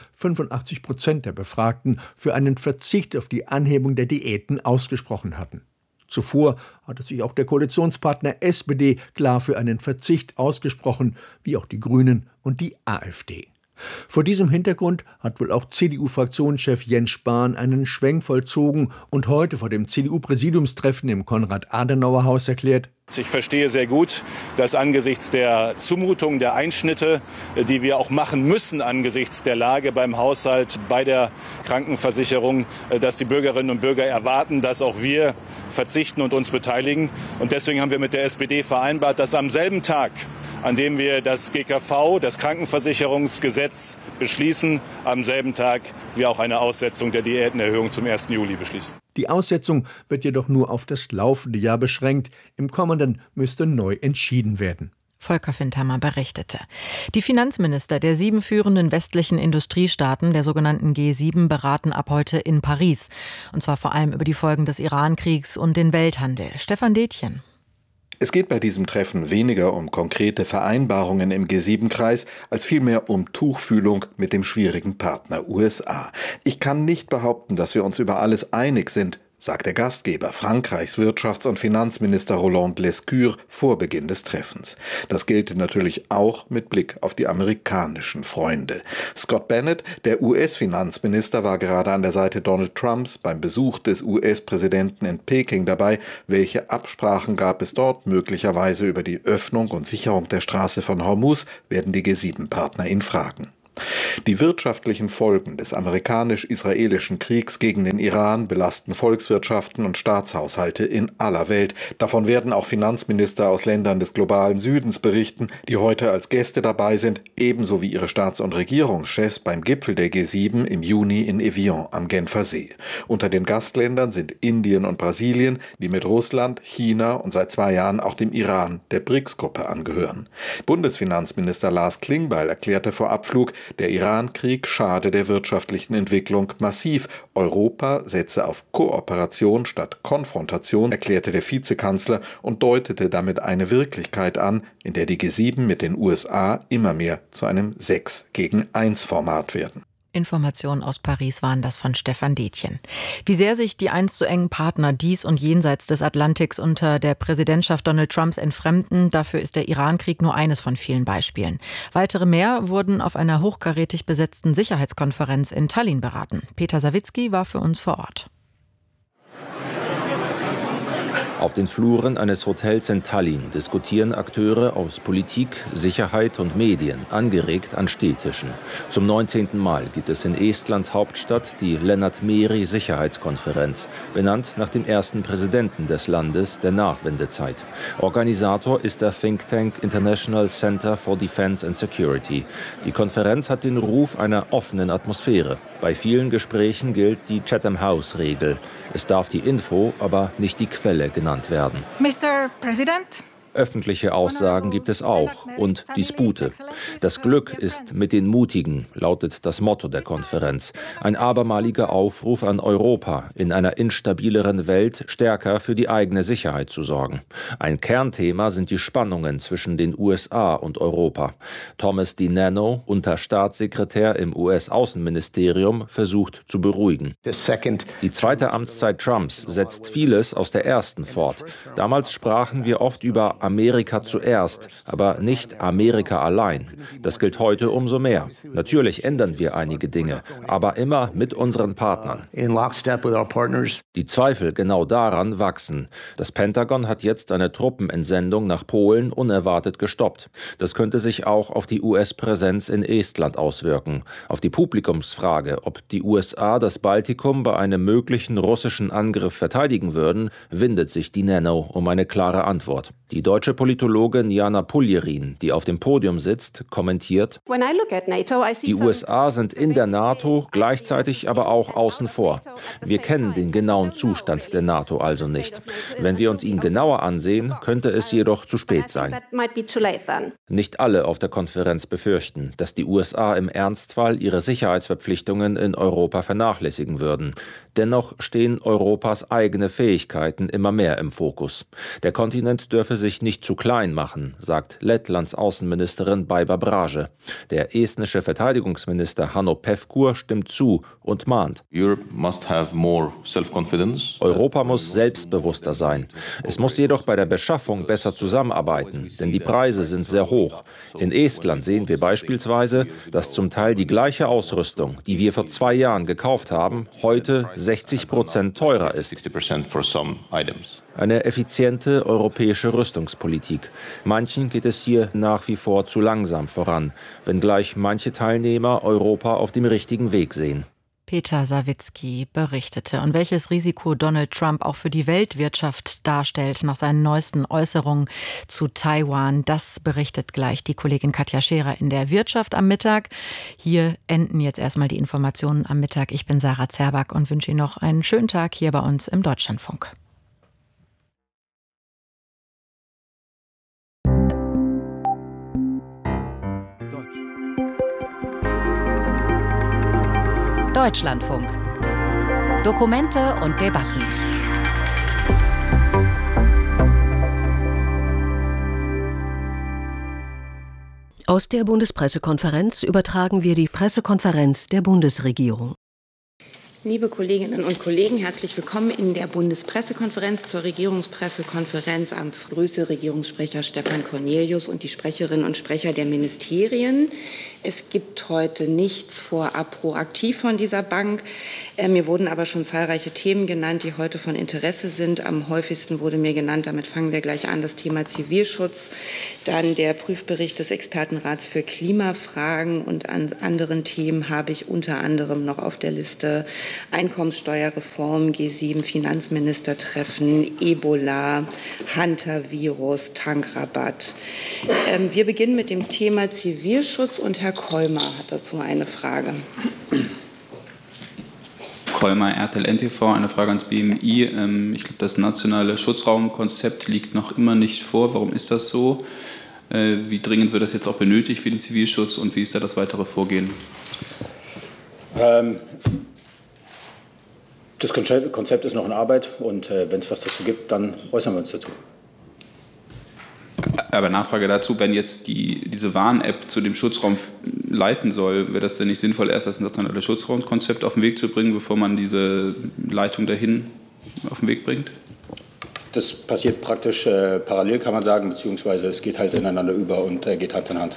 85% der Befragten für einen Verzicht auf die Anhebung der Diäten ausgesprochen hatten. Zuvor hatte sich auch der Koalitionspartner SPD klar für einen Verzicht ausgesprochen, wie auch die Grünen und die AfD. Vor diesem Hintergrund hat wohl auch CDU-Fraktionschef Jens Spahn einen Schwenk vollzogen und heute vor dem CDU-Präsidiumstreffen im Konrad-Adenauer-Haus erklärt: Ich verstehe sehr gut, dass angesichts der Zumutung, der Einschnitte, die wir auch machen müssen angesichts der Lage beim Haushalt, bei der Krankenversicherung, dass die Bürgerinnen und Bürger erwarten, dass auch wir verzichten und uns beteiligen. Und deswegen haben wir mit der SPD vereinbart, dass am selben Tag, an dem wir das GKV, das Krankenversicherungsgesetz, beschließen, am selben Tag wir auch eine Aussetzung der Diätenerhöhung zum 1. Juli beschließen. Die Aussetzung wird jedoch nur auf das laufende Jahr beschränkt. Im kommenden müsste neu entschieden werden. Volker Findhammer berichtete. Die Finanzminister der 7 führenden westlichen Industriestaaten, der sogenannten G7, beraten ab heute in Paris. Und zwar vor allem über die Folgen des Iran-Kriegs und den Welthandel. Stefan Detjen. Es geht bei diesem Treffen weniger um konkrete Vereinbarungen im G7-Kreis, als vielmehr um Tuchfühlung mit dem schwierigen Partner USA. Ich kann nicht behaupten, dass wir uns über alles einig sind, sagt der Gastgeber, Frankreichs Wirtschafts- und Finanzminister Roland Lescure vor Beginn des Treffens. Das gilt natürlich auch mit Blick auf die amerikanischen Freunde. Scott Bennett, der US-Finanzminister, war gerade an der Seite Donald Trumps beim Besuch des US-Präsidenten in Peking dabei. Welche Absprachen gab es dort? Möglicherweise über die Öffnung und Sicherung der Straße von Hormuz werden die G7-Partner ihn fragen. Die wirtschaftlichen Folgen des amerikanisch-israelischen Kriegs gegen den Iran belasten Volkswirtschaften und Staatshaushalte in aller Welt. Davon werden auch Finanzminister aus Ländern des globalen Südens berichten, die heute als Gäste dabei sind, ebenso wie ihre Staats- und Regierungschefs beim Gipfel der G7 im Juni in Evian am Genfer See. Unter den Gastländern sind Indien und Brasilien, die mit Russland, China und seit 2 Jahren auch dem Iran der BRICS-Gruppe angehören. Bundesfinanzminister Lars Klingbeil erklärte vor Abflug, der Iran-Krieg schade der wirtschaftlichen Entwicklung massiv. Europa setze auf Kooperation statt Konfrontation, erklärte der Vizekanzler und deutete damit eine Wirklichkeit an, in der die G7 mit den USA immer mehr zu einem 6-gegen-1-Format werden. Informationen aus Paris waren das von Stefan Detjen. Wie sehr sich die einst so engen Partner dies und jenseits des Atlantiks unter der Präsidentschaft Donald Trumps entfremden, dafür ist der Iran-Krieg nur eines von vielen Beispielen. Weitere mehr wurden auf einer hochkarätig besetzten Sicherheitskonferenz in Tallinn beraten. Peter Sawicki war für uns vor Ort. Auf den Fluren eines Hotels in Tallinn diskutieren Akteure aus Politik, Sicherheit und Medien, angeregt an Stehtischen. Zum 19. Mal gibt es in Estlands Hauptstadt die Lennart Meri Sicherheitskonferenz, benannt nach dem ersten Präsidenten des Landes der Nachwendezeit. Organisator ist der Think Tank International Center for Defense and Security. Die Konferenz hat den Ruf einer offenen Atmosphäre. Bei vielen Gesprächen gilt die Chatham-House-Regel. Es darf die Info, aber nicht die Quelle genannt werden. Mr. President. Öffentliche Aussagen gibt es auch und Dispute. Das Glück ist mit den Mutigen, lautet das Motto der Konferenz. Ein abermaliger Aufruf an Europa, in einer instabileren Welt stärker für die eigene Sicherheit zu sorgen. Ein Kernthema sind die Spannungen zwischen den USA und Europa. Thomas DiNanno, Unterstaatssekretär im US-Außenministerium, versucht zu beruhigen. Die zweite Amtszeit Trumps setzt vieles aus der ersten fort. Damals sprachen wir oft über Amerika zuerst, aber nicht Amerika allein. Das gilt heute umso mehr. Natürlich ändern wir einige Dinge, aber immer mit unseren Partnern. Die Zweifel genau daran wachsen. Das Pentagon hat jetzt eine Truppenentsendung nach Polen unerwartet gestoppt. Das könnte sich auch auf die US-Präsenz in Estland auswirken. Auf die Publikumsfrage, ob die USA das Baltikum bei einem möglichen russischen Angriff verteidigen würden, windet sich DiNanno um eine klare Antwort. Die deutsche Politologin Jana Puljerin, die auf dem Podium sitzt, kommentiert: Die USA sind in der NATO, gleichzeitig aber auch außen vor. Wir kennen den genauen Zustand der NATO also nicht. Wenn wir uns ihn genauer ansehen, könnte es jedoch zu spät sein. Nicht alle auf der Konferenz befürchten, dass die USA im Ernstfall ihre Sicherheitsverpflichtungen in Europa vernachlässigen würden. Dennoch stehen Europas eigene Fähigkeiten immer mehr im Fokus. Der Kontinent dürfe sich sich nicht zu klein machen, sagt Lettlands Außenministerin Baiba Brage. Der estnische Verteidigungsminister Hanno Pevkur stimmt zu und mahnt. Europa muss selbstbewusster sein. Es muss jedoch bei der Beschaffung besser zusammenarbeiten, denn die Preise sind sehr hoch. In Estland sehen wir beispielsweise, dass zum Teil die gleiche Ausrüstung, die wir vor 2 Jahren gekauft haben, heute 60% teurer ist. Eine effiziente europäische Rüstungspolitik. Manchen geht es hier nach wie vor zu langsam voran, wenngleich manche Teilnehmer Europa auf dem richtigen Weg sehen. Peter Sawicki berichtete. Und welches Risiko Donald Trump auch für die Weltwirtschaft darstellt nach seinen neuesten Äußerungen zu Taiwan, das berichtet gleich die Kollegin Katja Scherer in der Wirtschaft am Mittag. Hier enden jetzt erstmal die Informationen am Mittag. Ich bin Sarah Zerback und wünsche Ihnen noch einen schönen Tag hier bei uns im Deutschlandfunk. Deutschlandfunk. Dokumente und Debatten. Aus der Bundespressekonferenz übertragen wir die Pressekonferenz der Bundesregierung. Liebe Kolleginnen und Kollegen, herzlich willkommen in der Bundespressekonferenz zur Regierungspressekonferenz. Ich grüße Regierungssprecher Stefan Cornelius und die Sprecherinnen und Sprecher der Ministerien. Es gibt heute nichts vorab proaktiv von dieser Bank. Mir wurden aber schon zahlreiche Themen genannt, die heute von Interesse sind. Am häufigsten wurde mir genannt, damit fangen wir gleich an, das Thema Zivilschutz. Dann der Prüfbericht des Expertenrats für Klimafragen und an anderen Themen habe ich unter anderem noch auf der Liste Einkommenssteuerreform, G7, Finanzministertreffen, Ebola, Hunter-Virus, Tankrabatt. Wir beginnen mit dem Thema Zivilschutz und Herr Kolmer hat dazu eine Frage. Kolmer, RTL NTV, eine Frage ans BMI. Ich glaube, das nationale Schutzraumkonzept liegt noch immer nicht vor. Warum ist das so? Wie dringend wird das jetzt auch benötigt für den Zivilschutz und wie ist da das weitere Vorgehen? Das Konzept ist noch in Arbeit und wenn es was dazu gibt, dann äußern wir uns dazu. Aber Nachfrage dazu, wenn jetzt diese Warn-App zu dem Schutzraum leiten soll, wäre das denn nicht sinnvoll, erst das nationale Schutzraumkonzept auf den Weg zu bringen, bevor man diese Leitung dahin auf den Weg bringt? Das passiert praktisch parallel, kann man sagen, beziehungsweise es geht halt ineinander über und geht Hand in Hand.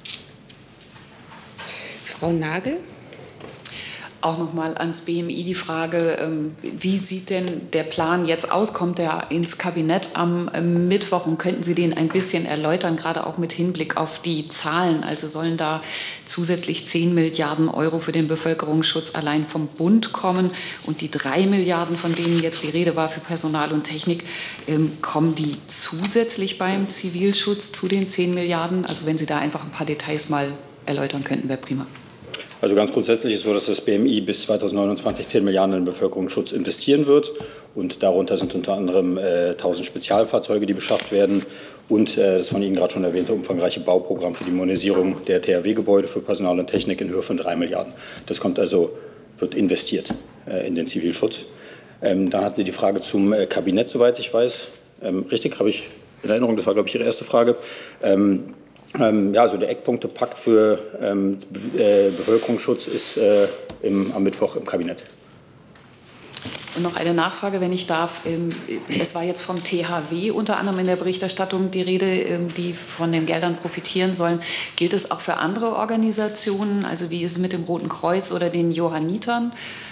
Frau Nagel? Auch noch mal ans BMI die Frage, wie sieht denn der Plan jetzt aus? Kommt er ins Kabinett am Mittwoch und könnten Sie den ein bisschen erläutern, gerade auch mit Hinblick auf die Zahlen? Also sollen da zusätzlich 10 Milliarden Euro für den Bevölkerungsschutz allein vom Bund kommen und die 3 Milliarden, von denen jetzt die Rede war für Personal und Technik, kommen die zusätzlich beim Zivilschutz zu den 10 Milliarden? Also wenn Sie da einfach ein paar Details mal erläutern könnten, wäre prima. Also ganz grundsätzlich ist es so, dass das BMI bis 2029 10 Milliarden in den Bevölkerungsschutz investieren wird. Und darunter sind unter anderem 1000 Spezialfahrzeuge, die beschafft werden. Und das von Ihnen gerade schon erwähnte umfangreiche Bauprogramm für die Modernisierung der THW-Gebäude für Personal und Technik in Höhe von 3 Milliarden. Das wird investiert in den Zivilschutz. Dann hatten Sie die Frage zum Kabinett, soweit ich weiß. Richtig, habe ich in Erinnerung, das war, glaube ich, Ihre erste Frage. Also der Eckpunktepakt für Bevölkerungsschutz ist am Mittwoch im Kabinett. Und noch eine Nachfrage, wenn ich darf. Es war jetzt vom THW unter anderem in der Berichterstattung die Rede, die von den Geldern profitieren sollen. Gilt es auch für andere Organisationen? Also wie ist es mit dem Roten Kreuz oder den Johannitern?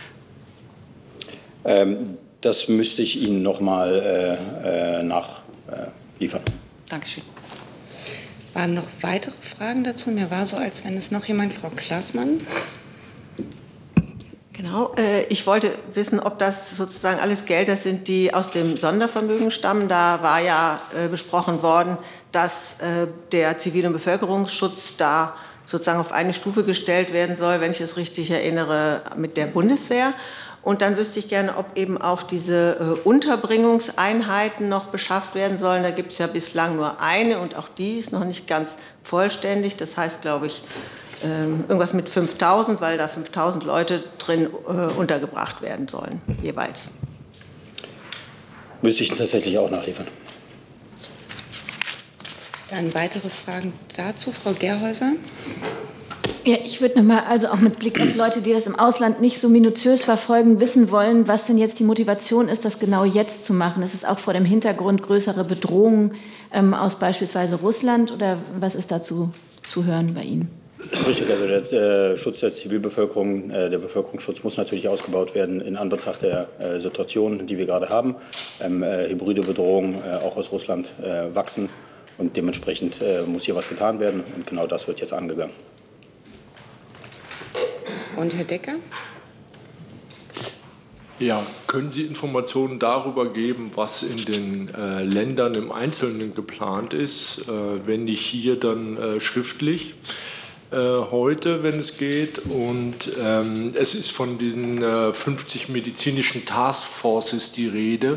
Das müsste ich Ihnen noch mal nachliefern. Dankeschön. Waren noch weitere Fragen dazu? Mir war so, als wenn es noch jemand, Frau Klaßmann. Genau, ich wollte wissen, ob das sozusagen alles Gelder sind, die aus dem Sondervermögen stammen. Da war ja besprochen worden, dass der Zivil- und Bevölkerungsschutz da sozusagen auf eine Stufe gestellt werden soll, wenn ich es richtig erinnere, mit der Bundeswehr. Und dann wüsste ich gerne, ob eben auch diese Unterbringungseinheiten noch beschafft werden sollen. Da gibt es ja bislang nur eine und auch die ist noch nicht ganz vollständig. Das heißt, glaube ich, irgendwas mit 5.000, weil da 5.000 Leute drin untergebracht werden sollen, jeweils. Müsste ich tatsächlich auch nachliefern. Dann weitere Fragen dazu, Frau Gerhäuser. Ja, ich würde noch mal, also auch mit Blick auf Leute, die das im Ausland nicht so minutiös verfolgen, wissen wollen, was denn jetzt die Motivation ist, das genau jetzt zu machen. Ist es auch vor dem Hintergrund größere Bedrohungen aus beispielsweise Russland oder was ist dazu zu hören bei Ihnen? Richtig, also der Schutz der Zivilbevölkerung, der Bevölkerungsschutz muss natürlich ausgebaut werden in Anbetracht der Situation, die wir gerade haben. Hybride Bedrohungen auch aus Russland wachsen und dementsprechend muss hier was getan werden und genau das wird jetzt angegangen. Und Herr Decker? Ja, können Sie Informationen darüber geben, was in den Ländern im Einzelnen geplant ist, wenn nicht hier, dann schriftlich? Heute, wenn es geht. Und es ist von diesen 50 medizinischen Taskforces die Rede,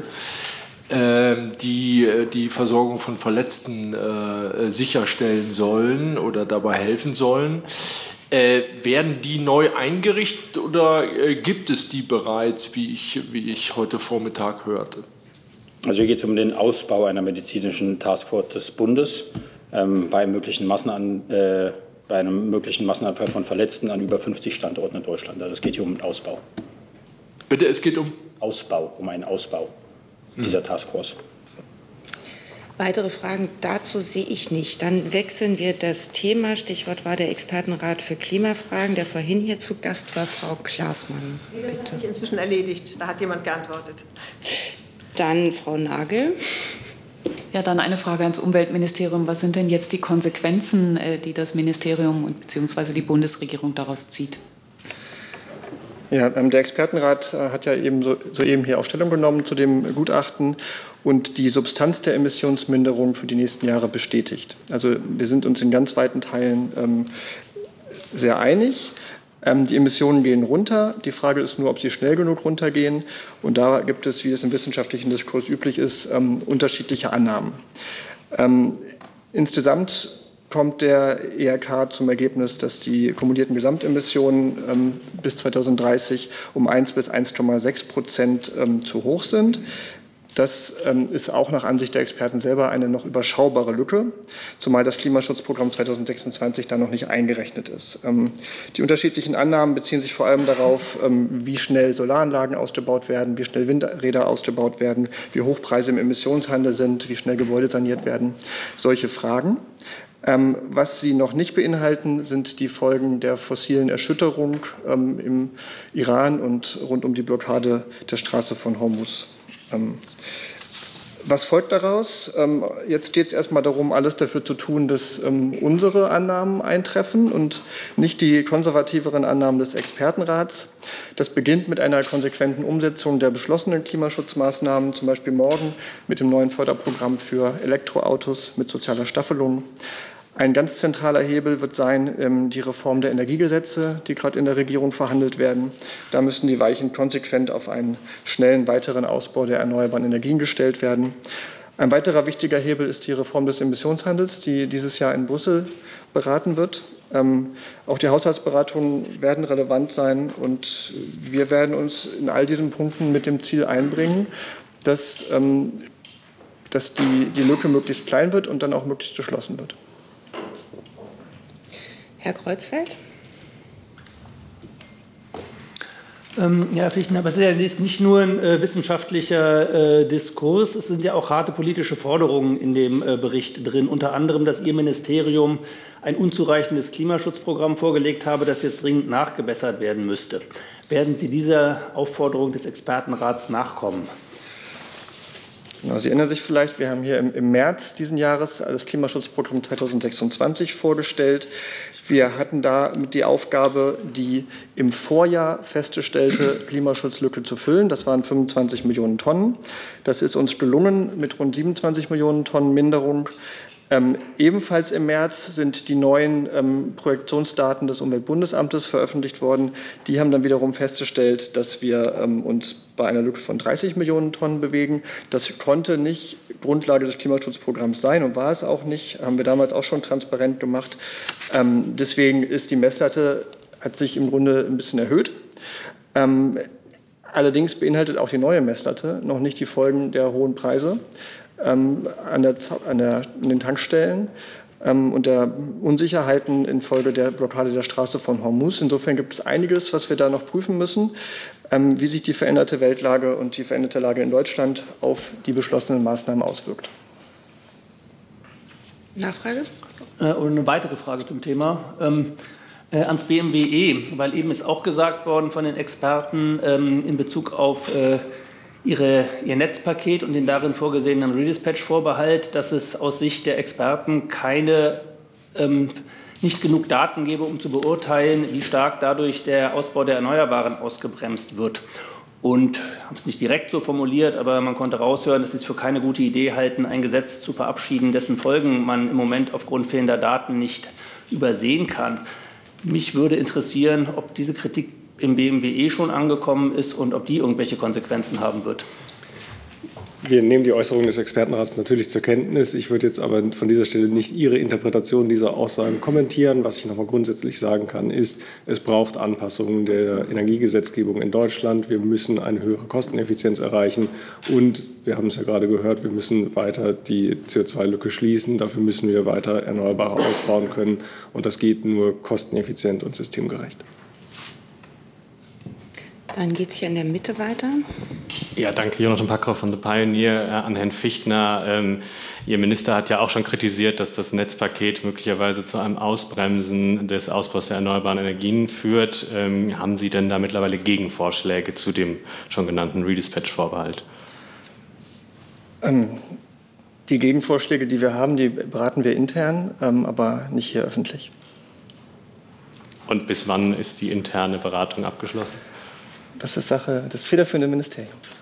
die Versorgung von Verletzten sicherstellen sollen oder dabei helfen sollen. Werden die neu eingerichtet oder gibt es die bereits, wie ich heute Vormittag hörte? Also hier geht es um den Ausbau einer medizinischen Taskforce des Bundes bei einem möglichen Massenanfall von Verletzten an über 50 Standorten in Deutschland. Also es geht hier um einen Ausbau. Bitte, es geht um einen Ausbau dieser Taskforce. Weitere Fragen dazu sehe ich nicht. Dann wechseln wir das Thema. Stichwort war der Expertenrat für Klimafragen, der vorhin hier zu Gast war, Frau Klaßmann. Das hat sich inzwischen erledigt. Da hat jemand geantwortet. Dann Frau Nagel. Ja, dann eine Frage ans Umweltministerium. Was sind denn jetzt die Konsequenzen, die das Ministerium bzw. die Bundesregierung daraus zieht? Ja, der Expertenrat hat ja soeben hier auch Stellung genommen zu dem Gutachten und die Substanz der Emissionsminderung für die nächsten Jahre bestätigt. Also wir sind uns in ganz weiten Teilen sehr einig. Die Emissionen gehen runter. Die Frage ist nur, ob sie schnell genug runtergehen. Und da gibt es, wie es im wissenschaftlichen Diskurs üblich ist, unterschiedliche Annahmen. Insgesamt kommt der ERK zum Ergebnis, dass die kumulierten Gesamtemissionen bis 2030 um 1 bis 1,6% zu hoch sind. Das ist auch nach Ansicht der Experten selber eine noch überschaubare Lücke, zumal das Klimaschutzprogramm 2026 da noch nicht eingerechnet ist. Die unterschiedlichen Annahmen beziehen sich vor allem darauf, wie schnell Solaranlagen ausgebaut werden, wie schnell Windräder ausgebaut werden, wie hoch Preise im Emissionshandel sind, wie schnell Gebäude saniert werden. Solche Fragen. Was sie noch nicht beinhalten, sind die Folgen der fossilen Erschütterung im Iran und rund um die Blockade der Straße von Hormuz. Was folgt daraus? Jetzt geht es erstmal darum, alles dafür zu tun, dass unsere Annahmen eintreffen und nicht die konservativeren Annahmen des Expertenrats. Das beginnt mit einer konsequenten Umsetzung der beschlossenen Klimaschutzmaßnahmen, zum Beispiel morgen mit dem neuen Förderprogramm für Elektroautos mit sozialer Staffelung. Ein ganz zentraler Hebel wird sein, die Reform der Energiegesetze, die gerade in der Regierung verhandelt werden. Da müssen die Weichen konsequent auf einen schnellen weiteren Ausbau der erneuerbaren Energien gestellt werden. Ein weiterer wichtiger Hebel ist die Reform des Emissionshandels, die dieses Jahr in Brüssel beraten wird. Auch die Haushaltsberatungen werden relevant sein und wir werden uns in all diesen Punkten mit dem Ziel einbringen, dass die Lücke möglichst klein wird und dann auch möglichst geschlossen wird. Herr Kreuzfeld. Herr Fichtner, aber es ist ja nicht nur ein wissenschaftlicher Diskurs, es sind ja auch harte politische Forderungen in dem Bericht drin, unter anderem, dass Ihr Ministerium ein unzureichendes Klimaschutzprogramm vorgelegt habe, das jetzt dringend nachgebessert werden müsste. Werden Sie dieser Aufforderung des Expertenrats nachkommen? Genau, Sie erinnern sich vielleicht, wir haben hier im März diesen Jahres das Klimaschutzprogramm 2026 vorgestellt. Wir hatten da die Aufgabe, die im Vorjahr festgestellte Klimaschutzlücke zu füllen. Das waren 25 Millionen Tonnen. Das ist uns gelungen mit rund 27 Millionen Tonnen Minderung. Ebenfalls im März sind die neuen Projektionsdaten des Umweltbundesamtes veröffentlicht worden. Die haben dann wiederum festgestellt, dass wir uns bei einer Lücke von 30 Millionen Tonnen bewegen. Das konnte nicht Grundlage des Klimaschutzprogramms sein und war es auch nicht. Haben wir damals auch schon transparent gemacht. Deswegen ist die Messlatte, hat sich im Grunde ein bisschen erhöht. Allerdings beinhaltet auch die neue Messlatte noch nicht die Folgen der hohen Preise. an den Tankstellen und der Unsicherheiten infolge der Blockade der Straße von Hormuz. Insofern gibt es einiges, was wir da noch prüfen müssen, wie sich die veränderte Weltlage und die veränderte Lage in Deutschland auf die beschlossenen Maßnahmen auswirkt. Nachfrage? Und eine weitere Frage zum Thema. Ans BMWE, weil eben ist auch gesagt worden von den Experten in Bezug auf ihr Netzpaket und den darin vorgesehenen Redispatch-Vorbehalt, dass es aus Sicht der Experten nicht genug Daten gäbe, um zu beurteilen, wie stark dadurch der Ausbau der Erneuerbaren ausgebremst wird. Und haben es nicht direkt so formuliert, aber man konnte raushören, dass sie es für keine gute Idee halten, ein Gesetz zu verabschieden, dessen Folgen man im Moment aufgrund fehlender Daten nicht übersehen kann. Mich würde interessieren, ob diese Kritik im BMWE schon angekommen ist und ob die irgendwelche Konsequenzen haben wird. Wir nehmen die Äußerungen des Expertenrats natürlich zur Kenntnis. Ich würde jetzt aber von dieser Stelle nicht Ihre Interpretation dieser Aussagen kommentieren. Was ich noch mal grundsätzlich sagen kann, ist, es braucht Anpassungen der Energiegesetzgebung in Deutschland. Wir müssen eine höhere Kosteneffizienz erreichen. Und wir haben es ja gerade gehört, wir müssen weiter die CO2-Lücke schließen. Dafür müssen wir weiter Erneuerbare ausbauen können. Und das geht nur kosteneffizient und systemgerecht. Dann geht es hier in der Mitte weiter. Ja, danke, Jonathan Packroff von The Pioneer. An Herrn Fichtner. Ihr Minister hat ja auch schon kritisiert, dass das Netzpaket möglicherweise zu einem Ausbremsen des Ausbaus der erneuerbaren Energien führt. Haben Sie denn da mittlerweile Gegenvorschläge zu dem schon genannten Redispatch-Vorbehalt? Die Gegenvorschläge, die wir haben, die beraten wir intern, aber nicht hier öffentlich. Und bis wann ist die interne Beratung abgeschlossen? Das ist Sache des federführenden Ministeriums.